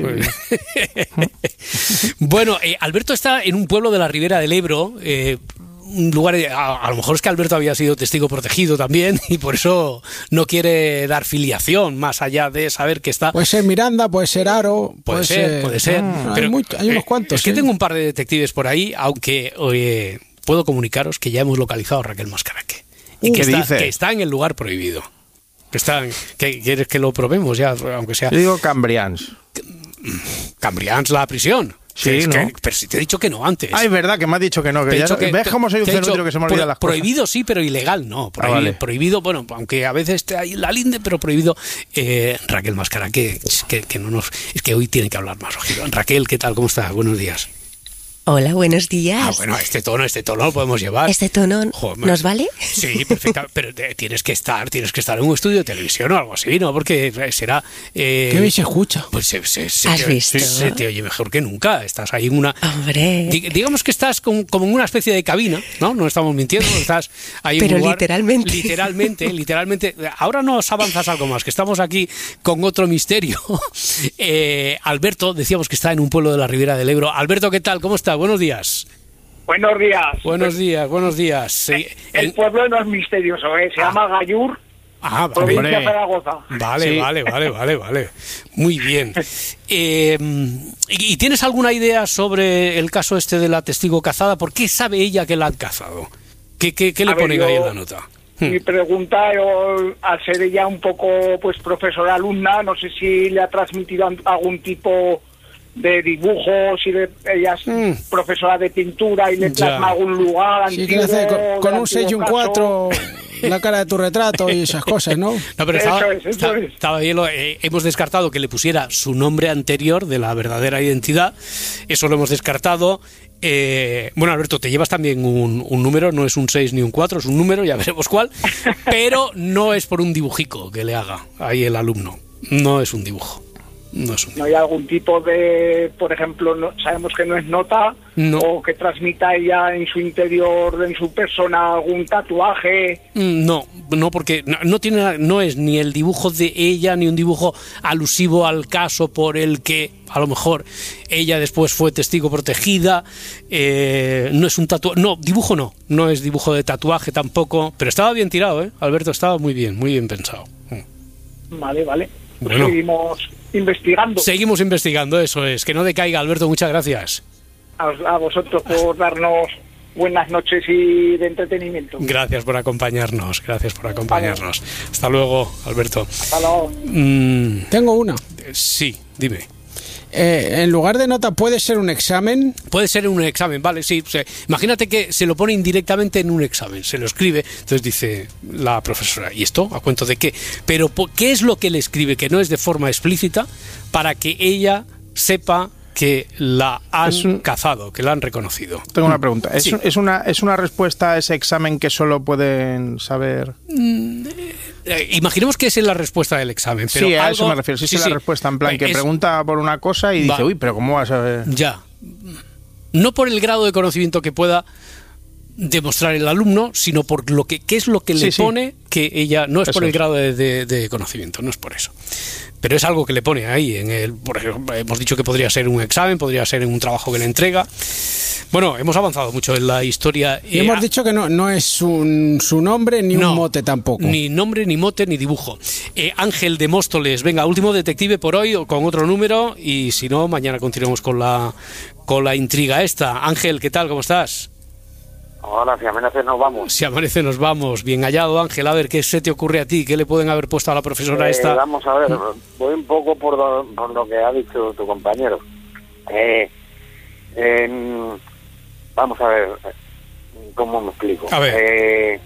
Bueno, Alberto está en un pueblo de la Ribera del Ebro, un lugar, a lo mejor es que Alberto había sido testigo protegido también y por eso no quiere dar filiación más allá de saber que está. Puede ser Miranda, puede ser Aro, puede ser. Pero hay unos cuantos. Es que tengo un par de detectives por ahí, aunque puedo comunicaros que ya hemos localizado a Raquel Mascaraque. Y que está en el lugar prohibido. ¿Quieres que lo probemos ya, aunque sea? Yo digo Cambrians. Cambrians, la prisión. Sí, ¿no? Pero si te he dicho que no antes. Ah, es verdad que me has dicho que no. ¿Ves cómo soy un cerútero que se me olvidan las cosas? Prohibido sí, pero ilegal no. Vale. Prohibido, bueno, aunque a veces esté ahí la linde, pero prohibido. Raquel Mascaraque, que no nos... Es que hoy tiene que hablar más ojito. Raquel, ¿qué tal? ¿Cómo estás? Buenos días. Hola, buenos días. Ah, bueno, este tono lo podemos llevar. ¿Este tono nos vale? Sí, perfecto. Pero tienes que estar en un estudio de televisión o algo así, ¿no? Porque será... ¿Qué bien se escucha? Pues ¿Has visto? Se te oye mejor que nunca. Estás ahí en una... Hombre. Digamos que estás como en una especie de cabina, ¿no? No estamos mintiendo, estás ahí pero en un lugar, literalmente. Ahora nos avanzas algo más, que estamos aquí con otro misterio. Alberto, decíamos que está en un pueblo de la Ribera del Ebro. Alberto, ¿qué tal? ¿Cómo estás? Buenos días. Buenos días. Buenos días. Sí. El pueblo no es misterioso, se llama Gallur, provincia de Zaragoza. Vale, sí. Vale. Muy bien. ¿Y tienes alguna idea sobre el caso este de la testigo cazada? ¿Por qué sabe ella que la han cazado? ¿Qué le ponen ahí en la nota? Mi pregunta, al ser ella un poco pues profesora alumna, no sé si le ha transmitido algún tipo de dibujos, si ella es profesora de pintura y le plasma algún lugar antiguo. Sí, que hace con un 6 y un 4 la cara de tu retrato y esas cosas, ¿no? No, pero estaba bien, hemos descartado que le pusiera su nombre anterior de la verdadera identidad, eso lo hemos descartado. Bueno, Alberto, te llevas también un número, no es un 6 ni un 4, es un número, ya veremos cuál, pero no es por un dibujico que le haga ahí el alumno, no es un dibujo. No hay algún tipo de, por ejemplo, sabemos que no es nota, o que transmita ella en su interior, en su persona, algún tatuaje. No, porque no es ni el dibujo de ella ni un dibujo alusivo al caso por el que a lo mejor ella después fue testigo protegida. No es un tatuaje, dibujo no es dibujo de tatuaje tampoco, pero estaba bien tirado, Alberto, estaba muy bien pensado. Vale. Bueno. Seguimos investigando, eso es. Que no decaiga, Alberto, muchas gracias. A vosotros por darnos buenas noches y de entretenimiento. Gracias por acompañarnos. Hasta luego, Alberto. Hasta luego. Tengo una. Sí, dime. En lugar de nota, ¿puede ser un examen? Puede ser un examen, vale, sí. O sea, imagínate que se lo pone indirectamente en un examen, se lo escribe, entonces dice la profesora, ¿y esto? ¿A cuento de qué? Pero ¿qué es lo que le escribe? Que no es de forma explícita, para que ella sepa que la han cazado, que la han reconocido. Tengo una pregunta. Sí. ¿Es una respuesta a ese examen que solo pueden saber? Imaginemos que esa es la respuesta del examen. Pero sí, a eso me refiero. Sí, la respuesta en plan que pregunta por una cosa y dice, pero ¿cómo vas a ver? Ya. No por el grado de conocimiento que pueda demostrar el alumno, sino por qué es lo que le pone que ella... No es por el grado de conocimiento, no es por eso. Pero es algo que le pone ahí. Por ejemplo, hemos dicho que podría ser un examen, podría ser un trabajo que le entrega. Bueno, hemos avanzado mucho en la historia. Y hemos dicho que no es su nombre ni un mote tampoco. Ni nombre, ni mote, ni dibujo. Ángel de Móstoles, venga, último detective por hoy, o con otro número, y si no, mañana continuamos con la intriga esta. Ángel, ¿qué tal? ¿Cómo estás? Hola, si amanece nos vamos. Si amanece nos vamos. Bien hallado, Ángel. A ver, ¿qué se te ocurre a ti? ¿Qué le pueden haber puesto a la profesora esta? Vamos a ver, voy un poco por lo que ha dicho tu compañero. Vamos a ver, ¿cómo me explico? A ver.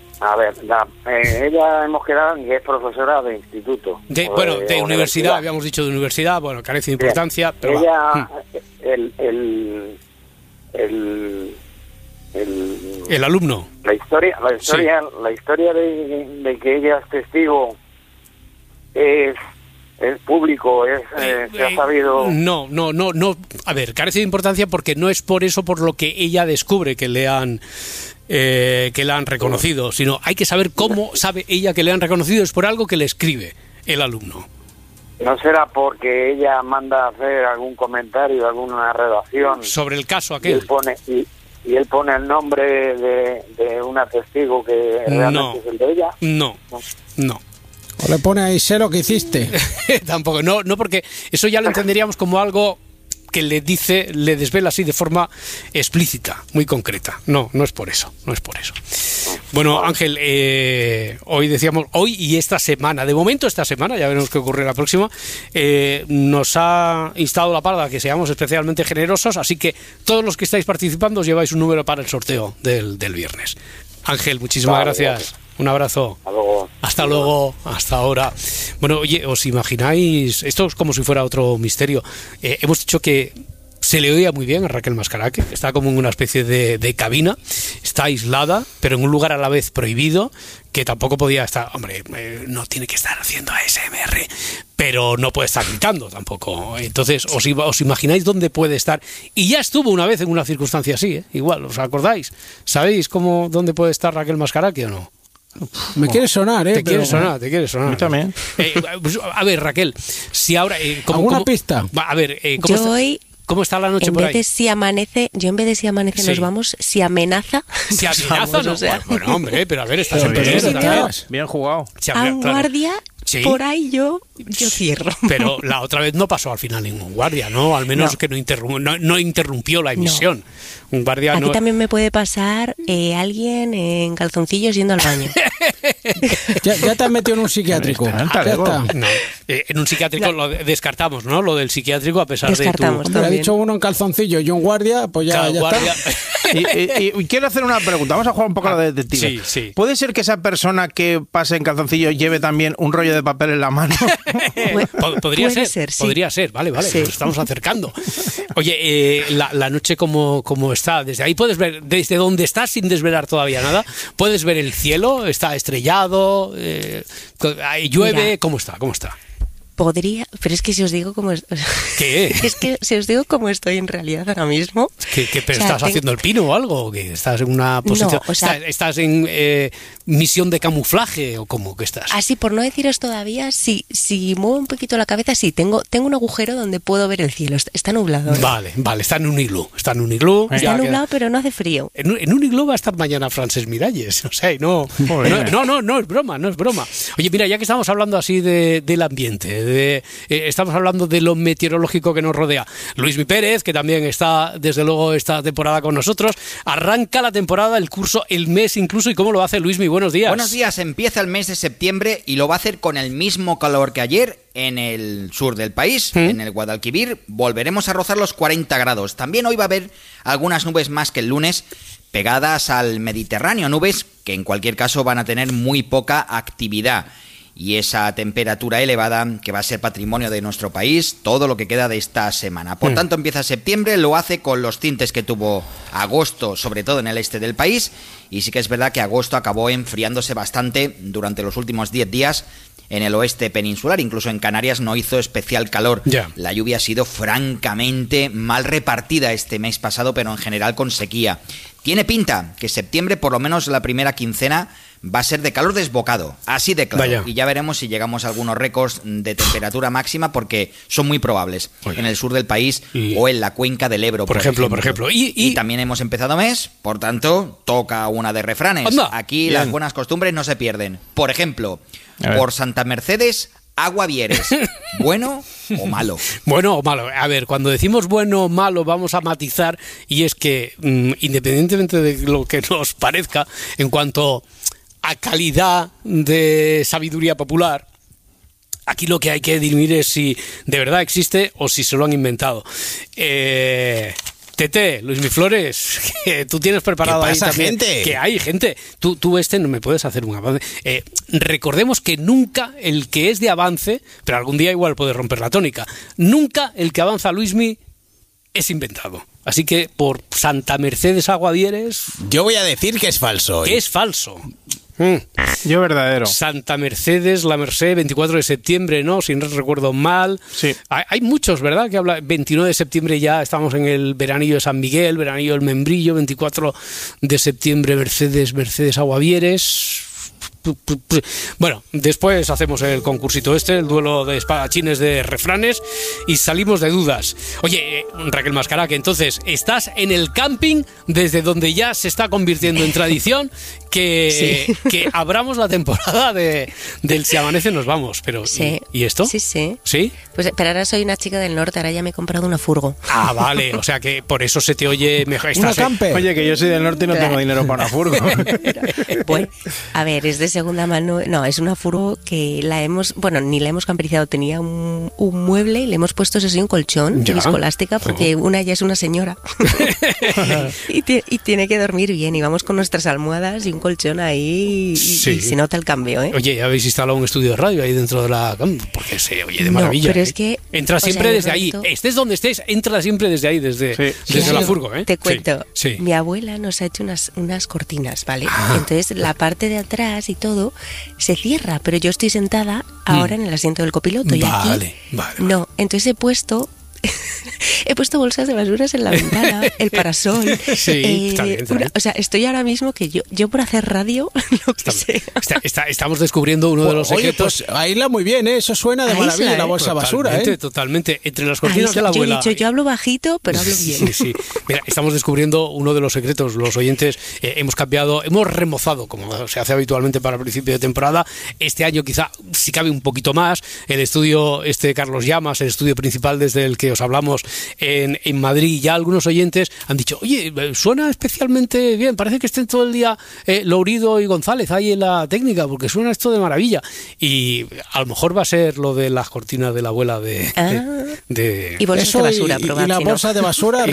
Ella hemos quedado que es profesora de instituto. De universidad, habíamos dicho de universidad, bueno, carece de importancia, pero ella, el alumno. La historia de que ella es testigo es público, se ha sabido. No. A ver, carece de importancia porque no es por eso por lo que ella descubre que le han reconocido, sino hay que saber cómo sabe ella que le han reconocido, es por algo que le escribe el alumno. ¿No será porque ella manda a hacer algún comentario, alguna redacción sobre el caso aquel? Y él pone el nombre de una testigo que realmente es el de ella. No. O le pone ahí, sé lo que hiciste. Tampoco, no, porque eso ya lo entenderíamos como algo que le desvela así de forma explícita, muy concreta. No es por eso. Bueno, Ángel, hoy y esta semana, de momento esta semana, ya veremos qué ocurre la próxima, nos ha instado la parda que seamos especialmente generosos, así que todos los que estáis participando os lleváis un número para el sorteo del viernes. Ángel, muchísimas gracias. Un abrazo. Hasta luego. Hasta ahora. Bueno, oye, ¿os imagináis? Esto es como si fuera otro misterio. Hemos dicho que se le oía muy bien a Raquel Mascaraque, que está como en una especie de cabina, está aislada, pero en un lugar a la vez prohibido, que tampoco podía estar, hombre, no tiene que estar haciendo ASMR, pero no puede estar gritando tampoco. Entonces, ¿os imagináis dónde puede estar? Y ya estuvo una vez en una circunstancia así, igual, ¿os acordáis? ¿Sabéis dónde puede estar Raquel Mascaraque o no? Me quiere sonar, Te quiere sonar. A mí también. A ver, Raquel, si ahora... ¿Alguna pista? A ver, ¿cómo está la noche por ahí? Yo en vez de si amanece nos vamos, si amenaza. Si amenaza, vamos, no. O sea. Bueno, hombre, pero a ver, estás en Bien, peligro. bien jugado. A un guardia, Sí. por ahí yo cierro. Pero la otra vez no pasó al final ningún guardia, ¿no? Al menos que no interrumpió la emisión. Un guardia Aquí también me puede pasar alguien en calzoncillos yendo al baño. Ya te has metido en un psiquiátrico. Ya está. No. En un psiquiátrico lo descartamos, ¿no? Lo del psiquiátrico a pesar de tu... Hombre, ha dicho uno en calzoncillo y un guardia, pues ya guardia. está. Y quiero hacer una pregunta. Vamos a jugar un poco a la detective. Sí. ¿Puede ser que esa persona que pase en calzoncillo lleve también un rollo de papel en la mano? Podría ser, sí. Podría ser, vale, sí. Nos estamos acercando. Oye, la noche como está, desde ahí puedes ver, desde donde estás sin desvelar todavía nada, puedes ver el cielo, está estrellado, llueve. Mira, ¿cómo está? Podría, pero es que si os digo cómo ¿Qué? Es que si os digo cómo estoy en realidad ahora mismo. Pero estás haciendo el pino o algo, que estás en una posición, no, estás en misión de camuflaje o cómo que estás. Así por no deciros todavía, si muevo un poquito la cabeza, sí, tengo un agujero donde puedo ver el cielo. Está nublado. Vale, está en un iglú. Está nublado, pero no hace frío. En un iglú va a estar mañana Frances Miralles, o sea, no es broma. Oye, mira, ya que estamos hablando así del ambiente, estamos hablando de lo meteorológico que nos rodea. Luismi Pérez, que también está desde luego esta temporada con nosotros, arranca la temporada, el curso, el mes incluso. ¿Y cómo lo hace Luismi? Buenos días. Buenos días, empieza el mes de septiembre y lo va a hacer con el mismo calor que ayer en el sur del país, en el Guadalquivir. Volveremos a rozar los 40 grados. También hoy va a haber algunas nubes más que el lunes, pegadas al Mediterráneo, nubes que en cualquier caso van a tener muy poca actividad. Y esa temperatura elevada que va a ser patrimonio de nuestro país todo lo que queda de esta semana. Por tanto, empieza septiembre, lo hace con los tintes que tuvo agosto, sobre todo en el este del país, y sí que es verdad que agosto acabó enfriándose bastante durante los últimos 10 días en el oeste peninsular, incluso en Canarias no hizo especial calor. La lluvia ha sido francamente mal repartida este mes pasado, pero en general con sequía. Tiene pinta que septiembre, por lo menos la primera quincena, va a ser de calor desbocado, así de claro. Vaya. Y ya veremos si llegamos a algunos récords de temperatura máxima, porque son muy probables en el sur del país o en la cuenca del Ebro, por ejemplo. Y también hemos empezado mes, por tanto, toca una de refranes. ¡Anda! Aquí las buenas costumbres no se pierden. Por ejemplo, por Santa Mercedes, agua vieres. ¿Bueno o malo? Bueno o malo. A ver, cuando decimos bueno o malo vamos a matizar, y es que independientemente de lo que nos parezca en cuanto a calidad de sabiduría popular, aquí lo que hay que dirimir es si de verdad existe o si se lo han inventado. Tete, Luismi Flores, que tú tienes preparado ahí también. Gente? Que hay gente. Tú no me puedes hacer un avance. Recordemos que nunca el que es de avance, pero algún día igual puede romper la tónica, nunca el que avanza Luismi es inventado. Así que por Santa Mercedes Aguadieres... Yo voy a decir que es falso. Es falso. Yo verdadero. Santa Mercedes, la Merced, 24 de septiembre, ¿no? Si no recuerdo mal. Sí. Hay muchos, ¿verdad? Que habla 29 de septiembre ya estamos en el veranillo de San Miguel, veranillo del Membrillo, 24 de septiembre Mercedes Aguadieres. Bueno, después hacemos el concursito el duelo de espadachines de refranes y salimos de dudas. Oye, Raquel Mascara, que entonces estás en el camping desde donde ya se está convirtiendo en tradición que abramos la temporada del Si Amanece Nos Vamos. Pero sí. ¿Y esto? Sí. ¿Sí? Pues, pero ahora soy una chica del norte, ahora ya me he comprado una furgo. Ah, vale, o sea que por eso se te oye mejor. Oye, que yo soy del norte y no tengo dinero para una furgo. Bueno, a ver, es de segunda mano. No, es una furgo que ni la hemos camperizado, tenía un mueble y le hemos puesto eso sí, un colchón de viscoelástica porque una ya es una señora y tiene que dormir bien y vamos con nuestras almohadas y un colchón ahí y se nota el cambio, ¿eh? Oye, ¿habéis instalado un estudio de radio ahí dentro de la cama? Porque se oye de maravilla. No, pero es que entra siempre desde ahí. Estés donde estés, entra siempre desde ahí, desde la furgo, ¿eh? Te cuento, sí. Mi abuela nos ha hecho unas cortinas, ¿vale? Entonces la parte de atrás y todo se cierra, pero yo estoy sentada ahora en el asiento del copiloto y aquí no, entonces he puesto bolsas de basuras en la ventana, el parasol. Sí, está bien. O sea, estoy ahora mismo que yo por hacer radio, lo que sea. Estamos descubriendo uno de los secretos. Pues aísla muy bien, ¿eh? Eso suena de maravilla, la bolsa de basura, ¿eh? Totalmente. Entre las cortinas de la abuela. Yo hablo bajito, pero hablo bien. Sí. Mira, estamos descubriendo uno de los secretos. Los oyentes hemos remozado, como se hace habitualmente para el principio de temporada. Este año quizá, si cabe un poquito más, el estudio Carlos Llamas, el estudio principal desde el que os hablamos en Madrid, ya algunos oyentes han dicho, oye, suena especialmente bien, parece que estén todo el día Lourido y González ahí en la técnica, porque suena esto de maravilla. Y a lo mejor va a ser lo de las cortinas de la abuela y bolsas de basura, y la bolsa de basura,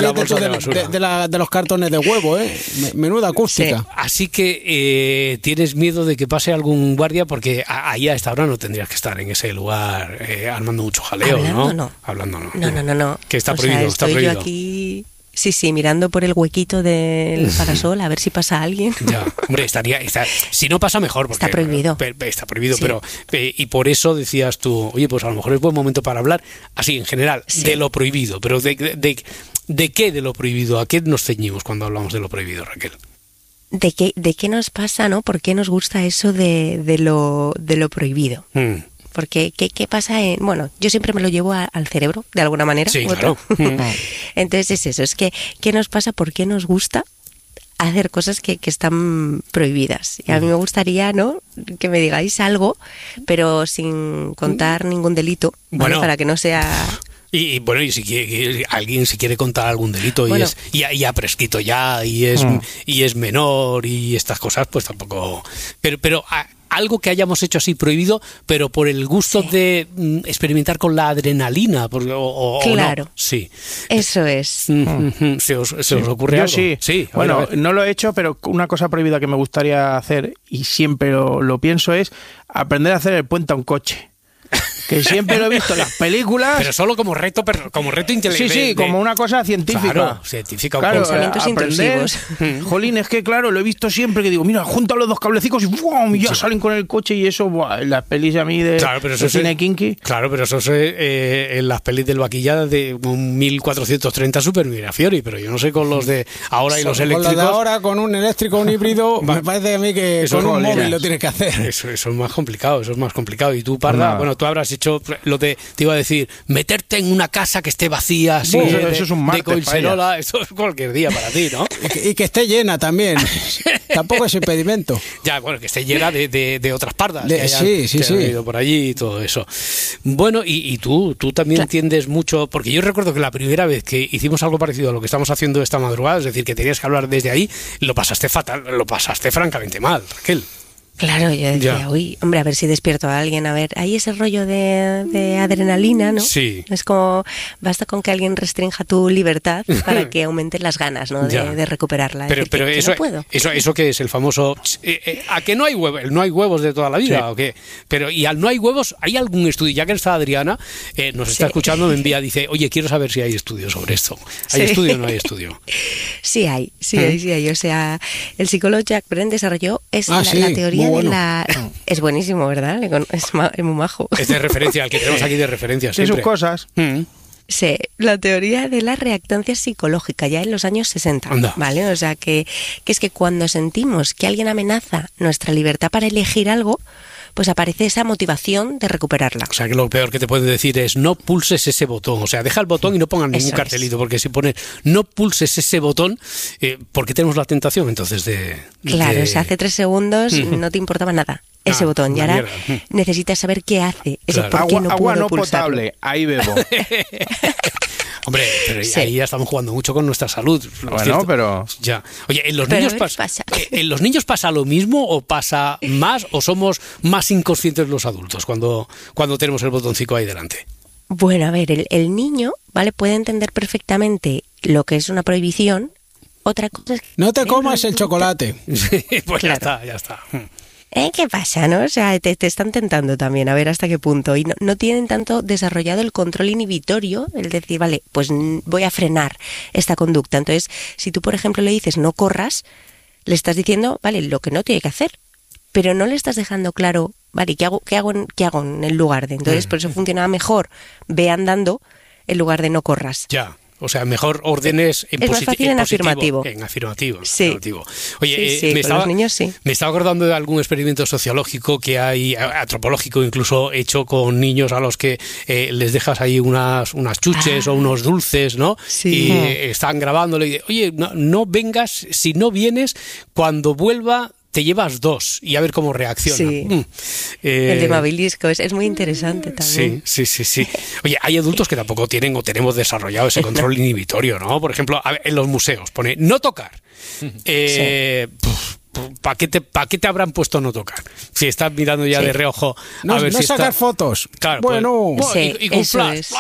de los cartones de huevo, menuda acústica. Sí. Así que tienes miedo de que pase algún guardia, porque ahí a esta hora no tendrías que estar en ese lugar armando mucho jaleo, Hablando no. Que está prohibido, está prohibido. Yo aquí, sí, mirando por el huequito del parasol a ver si pasa alguien. Ya, hombre, si no pasa mejor. Porque, está prohibido. Está prohibido, sí. Pero y por eso decías tú, oye, pues a lo mejor es buen momento para hablar, así en general, de lo prohibido. Pero ¿de qué de lo prohibido? ¿A qué nos ceñimos cuando hablamos de lo prohibido, Raquel? ¿De qué nos pasa, no? ¿Por qué nos gusta eso de lo prohibido? Porque, ¿qué pasa? Yo siempre me lo llevo al cerebro, de alguna manera. Sí, claro. Entonces es eso, es que, ¿qué nos pasa? ¿Por qué nos gusta hacer cosas que están prohibidas? Y a mí me gustaría, ¿no?, que me digáis algo, pero sin contar ningún delito, ¿vale? Bueno, para que no sea... Y si alguien se quiere contar algún delito y ha prescrito ya y es menor y estas cosas, pues tampoco... Pero algo que hayamos hecho así prohibido, pero por el gusto de experimentar con la adrenalina. Claro. No. Sí. Eso es. ¿Se os ocurre algo? Yo sí. Bueno, no lo he hecho, pero una cosa prohibida que me gustaría hacer, y siempre lo pienso, es aprender a hacer el puente a un coche. Que siempre lo he visto en las películas. Pero solo como reto intelectual. Sí, como una cosa científica. Claro, científica. Claro, pensamientos intrusivos. Jolín, es que claro, lo he visto siempre, que digo, mira, junta los dos cablecicos y ¡bum! Ya salen con el coche y eso, las pelis a mí de cine kinky. Claro, pero eso es en las pelis del vaquilla de 1430 Super Mirafiori, pero yo no sé con los de ahora y los eléctricos. Con los de ahora, con un eléctrico, un híbrido, me parece a mí que con un móvil lo tienes que hacer. Eso es más complicado, Y tú, Parda, tú habrás hecho te iba a decir, meterte en una casa que esté vacía así, eso es un martes de Collserola, eso es cualquier día para ti, ¿no? Y que esté llena también. Tampoco es impedimento. Ya, bueno, que esté llena de otras pardas que hayan ido por allí y todo eso. Bueno, y tú también entiendes mucho, porque yo recuerdo que la primera vez que hicimos algo parecido a lo que estamos haciendo esta madrugada, es decir, que tenías que hablar desde ahí, lo pasaste fatal, lo pasaste francamente mal, Raquel. Claro, yo decía, uy, hombre, a ver si despierto a alguien, a ver, hay ese rollo de adrenalina, ¿no? Sí. Es como, basta con que alguien restrinja tu libertad para que aumenten las ganas, ¿no?, de recuperarla. Pero eso, no puedo. Eso que es el famoso, ¿a que no hay huevos? No hay huevos de toda la vida, ¿o qué? Pero, y al no hay huevos, ¿hay algún estudio? Ya que está Adriana, nos está escuchando, me envía, dice, oye, quiero saber si hay estudios sobre esto. ¿Hay estudio o no hay estudio? Sí hay. O sea, el psicólogo Jack Brent desarrolló la teoría de la... Es buenísimo, ¿verdad? Es muy majo. Es de referencia, el que tenemos aquí de referencia. Tiene sus cosas. Sí, la teoría de la reactancia psicológica, ya en los años 60, Anda. ¿vale? O sea, que es que cuando sentimos que alguien amenaza nuestra libertad para elegir algo, pues aparece esa motivación de recuperarla. O sea, que lo peor que te pueden decir es no pulses ese botón. O sea, deja el botón y no pongas ningún Eso cartelito, porque si pones no pulses ese botón, ¿por qué tenemos la tentación entonces de...? Claro, o sea, hace 3 segundos no te importaba nada ese botón, y ahora necesitas saber qué hace. Ese por qué no agua puedo no pulsarlo. potable, ahí bebo. Hombre, pero Sí. ahí ya estamos jugando mucho con nuestra salud. Bueno, pero... Ya. Oye, ¿en los Pero niños a ver, pasa. ¿en los niños pasa lo mismo o pasa más o somos más inconscientes los adultos cuando tenemos el botoncito ahí delante? Bueno, a ver, el niño, ¿vale? Puede entender perfectamente lo que es una prohibición. Otra cosa es que... No te comas el chocolate. Pues Claro. ya está. ¿Qué pasa, no? O sea, te están tentando también, a ver hasta qué punto. Y no tienen tanto desarrollado el control inhibitorio, el decir, vale, pues voy a frenar esta conducta. Entonces, si tú, por ejemplo, le dices no corras, le estás diciendo, vale, lo que no tiene que hacer. Pero no le estás dejando claro, vale, ¿qué hago en el lugar de? Entonces, por eso funcionaba mejor, ve andando, en lugar de no corras. Ya. O sea, mejor órdenes en Es más fácil en positivo. afirmativo. En afirmativo. Sí. Afirmativo. Oye, Sí, con los niños sí. me estaba acordando de algún experimento sociológico que hay, antropológico incluso, hecho con niños a los que les dejas ahí unas chuches o unos dulces, ¿no? Sí. Y están grabándole y dicen, oye, no vengas, si no vienes, cuando vuelva te llevas 2 y a ver cómo reacciona. Sí. El de Mabilisco es muy interesante también. Sí. Oye, hay adultos que tampoco tienen o tenemos desarrollado ese control inhibitorio, ¿no? Por ejemplo, en los museos pone no tocar. ¿Para qué te habrán puesto no tocar? Si estás mirando ya de reojo a ver si sacar está... fotos. Claro, bueno, pues, y con eso flash. es.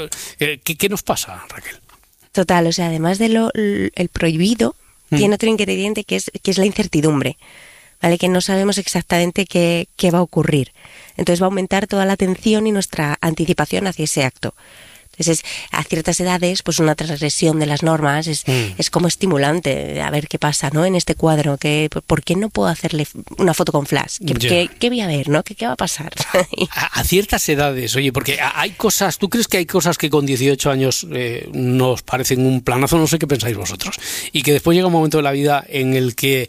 ¿Qué nos pasa, Raquel? Total, o sea, además de el prohibido, tiene otro ingrediente que es la incertidumbre, ¿vale? Que no sabemos exactamente qué va a ocurrir. Entonces va a aumentar toda la atención y nuestra anticipación hacia ese acto. Entonces, a ciertas edades, pues una transgresión de las normas es como estimulante, a ver qué pasa, ¿no? En este cuadro, ¿por qué no puedo hacerle una foto con flash? ¿Qué voy a ver, no? ¿Qué va a pasar? A ciertas edades, oye, porque hay cosas, ¿tú crees que hay cosas que con 18 años nos parecen un planazo? No sé qué pensáis vosotros. Y que después llega un momento de la vida en el que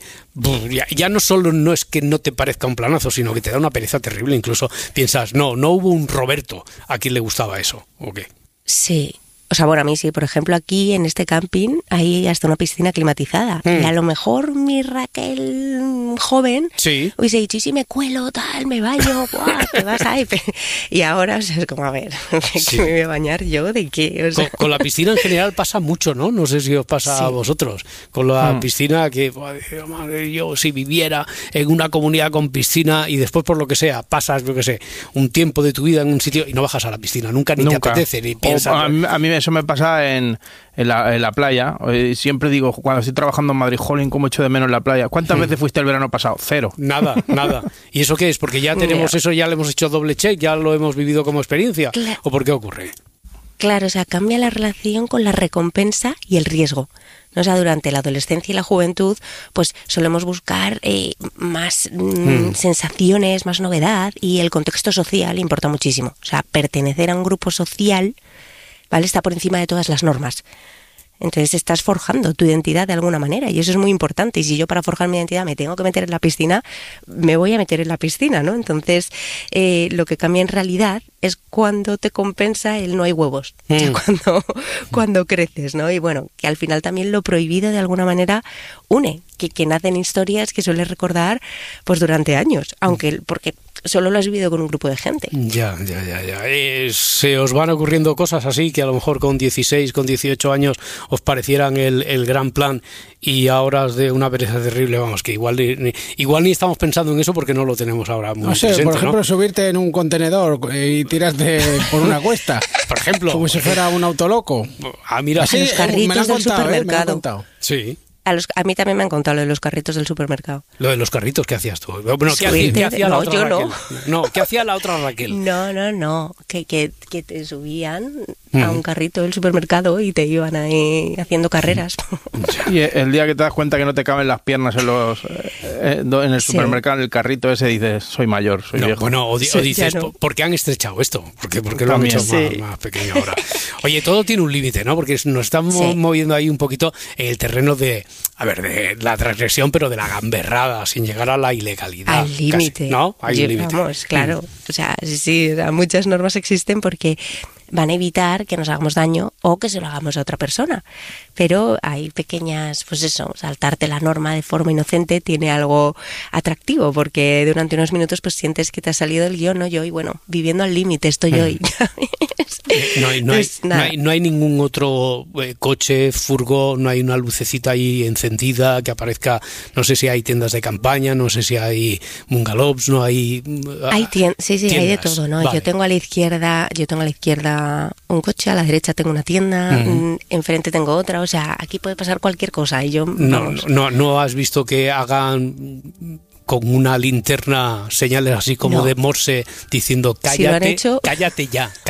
ya no solo no es que no te parezca un planazo, sino que te da una pereza terrible. Incluso piensas, no hubo un Roberto a quien le gustaba eso, ¿o qué? Sí. O sea, bueno, a mí sí, por ejemplo, aquí en este camping hay hasta una piscina climatizada. Y a lo mejor mi Raquel joven hubiese dicho, y si me cuelo, tal, me baño, ¡guau! Te vas ahí. Y ahora, o sea, es como, a ver, ¿qué me voy a bañar yo? ¿De qué? O sea... con la piscina en general pasa mucho, ¿no? No sé si os pasa a vosotros. Con la piscina, que madre, yo si viviera en una comunidad con piscina y después por lo que sea pasas, yo qué sé, un tiempo de tu vida en un sitio y no bajas a la piscina, nunca te apetece ni piensas. A mí eso me pasa en la playa. Siempre digo, cuando estoy trabajando en Madrid, jolín, cómo echo de menos la playa. ¿Cuántas veces fuiste el verano pasado? 0. Nada. ¿Y eso qué es? Porque ya tenemos eso, ya le hemos hecho doble check, ya lo hemos vivido como experiencia. ¿O por qué ocurre? Claro, o sea, cambia la relación con la recompensa y el riesgo. O sea, durante la adolescencia y la juventud, pues solemos buscar más sensaciones, más novedad, y el contexto social importa muchísimo. O sea, pertenecer a un grupo social, ¿vale? Está por encima de todas las normas. Entonces estás forjando tu identidad de alguna manera y eso es muy importante. Y si yo para forjar mi identidad me tengo que meter en la piscina, me voy a meter en la piscina, ¿no? Entonces lo que cambia en realidad es cuando te compensa el no hay huevos, o sea, cuando creces, ¿no? Y bueno, que al final también lo prohibido de alguna manera une, que nacen historias que sueles recordar pues durante años, porque solo lo has vivido con un grupo de gente. Ya. Se os van ocurriendo cosas así que a lo mejor con 16, con 18 años os parecieran el gran plan y ahora es de una pereza terrible, vamos, que igual ni estamos pensando en eso porque no lo tenemos ahora muy presente, por ejemplo, ¿no? Subirte en un contenedor y tirarte por una cuesta. Por ejemplo. Como si fuera un autoloco. Mira, así, los carritos del supermercado. Sí. A mí también me han contado lo de los carritos del supermercado. Lo de los carritos, ¿qué hacías tú? Bueno, ¿qué hacía la otra Raquel? No, ¿qué hacía la otra Raquel? No. Que te subían a un carrito del supermercado y te iban ahí haciendo carreras. Y el día que te das cuenta que no te caben las piernas en el supermercado, en el carrito ese, dices, soy mayor, soy viejo. Bueno, o dices, ¿por qué han estrechado esto? ¿Por qué lo han hecho más pequeño ahora? Oye, todo tiene un límite, ¿no? Porque nos estamos moviendo ahí un poquito en el terreno de la transgresión, pero de la gamberrada, sin llegar a la ilegalidad. Al límite. ¿No? Hay un límite. Vamos, claro. O sea, muchas normas existen porque van a evitar que nos hagamos daño o que se lo hagamos a otra persona. Pero hay pequeñas, pues eso, saltarte la norma de forma inocente tiene algo atractivo, porque durante unos minutos pues sientes que te ha salido el guión, ¿no? Yo, y bueno, viviendo al límite estoy hoy. No hay ningún otro coche, furgo, no hay una lucecita ahí encendida que aparezca, no sé si hay tiendas de campaña, no sé si hay bungalows, no hay... Hay tiendas. Hay de todo, ¿no? Vale. Yo tengo a la izquierda un coche, a la derecha tengo una tienda, enfrente tengo otra, o sea, aquí puede pasar cualquier cosa y yo... No has visto que hagan con una linterna señales así como de Morse diciendo cállate, cállate ya.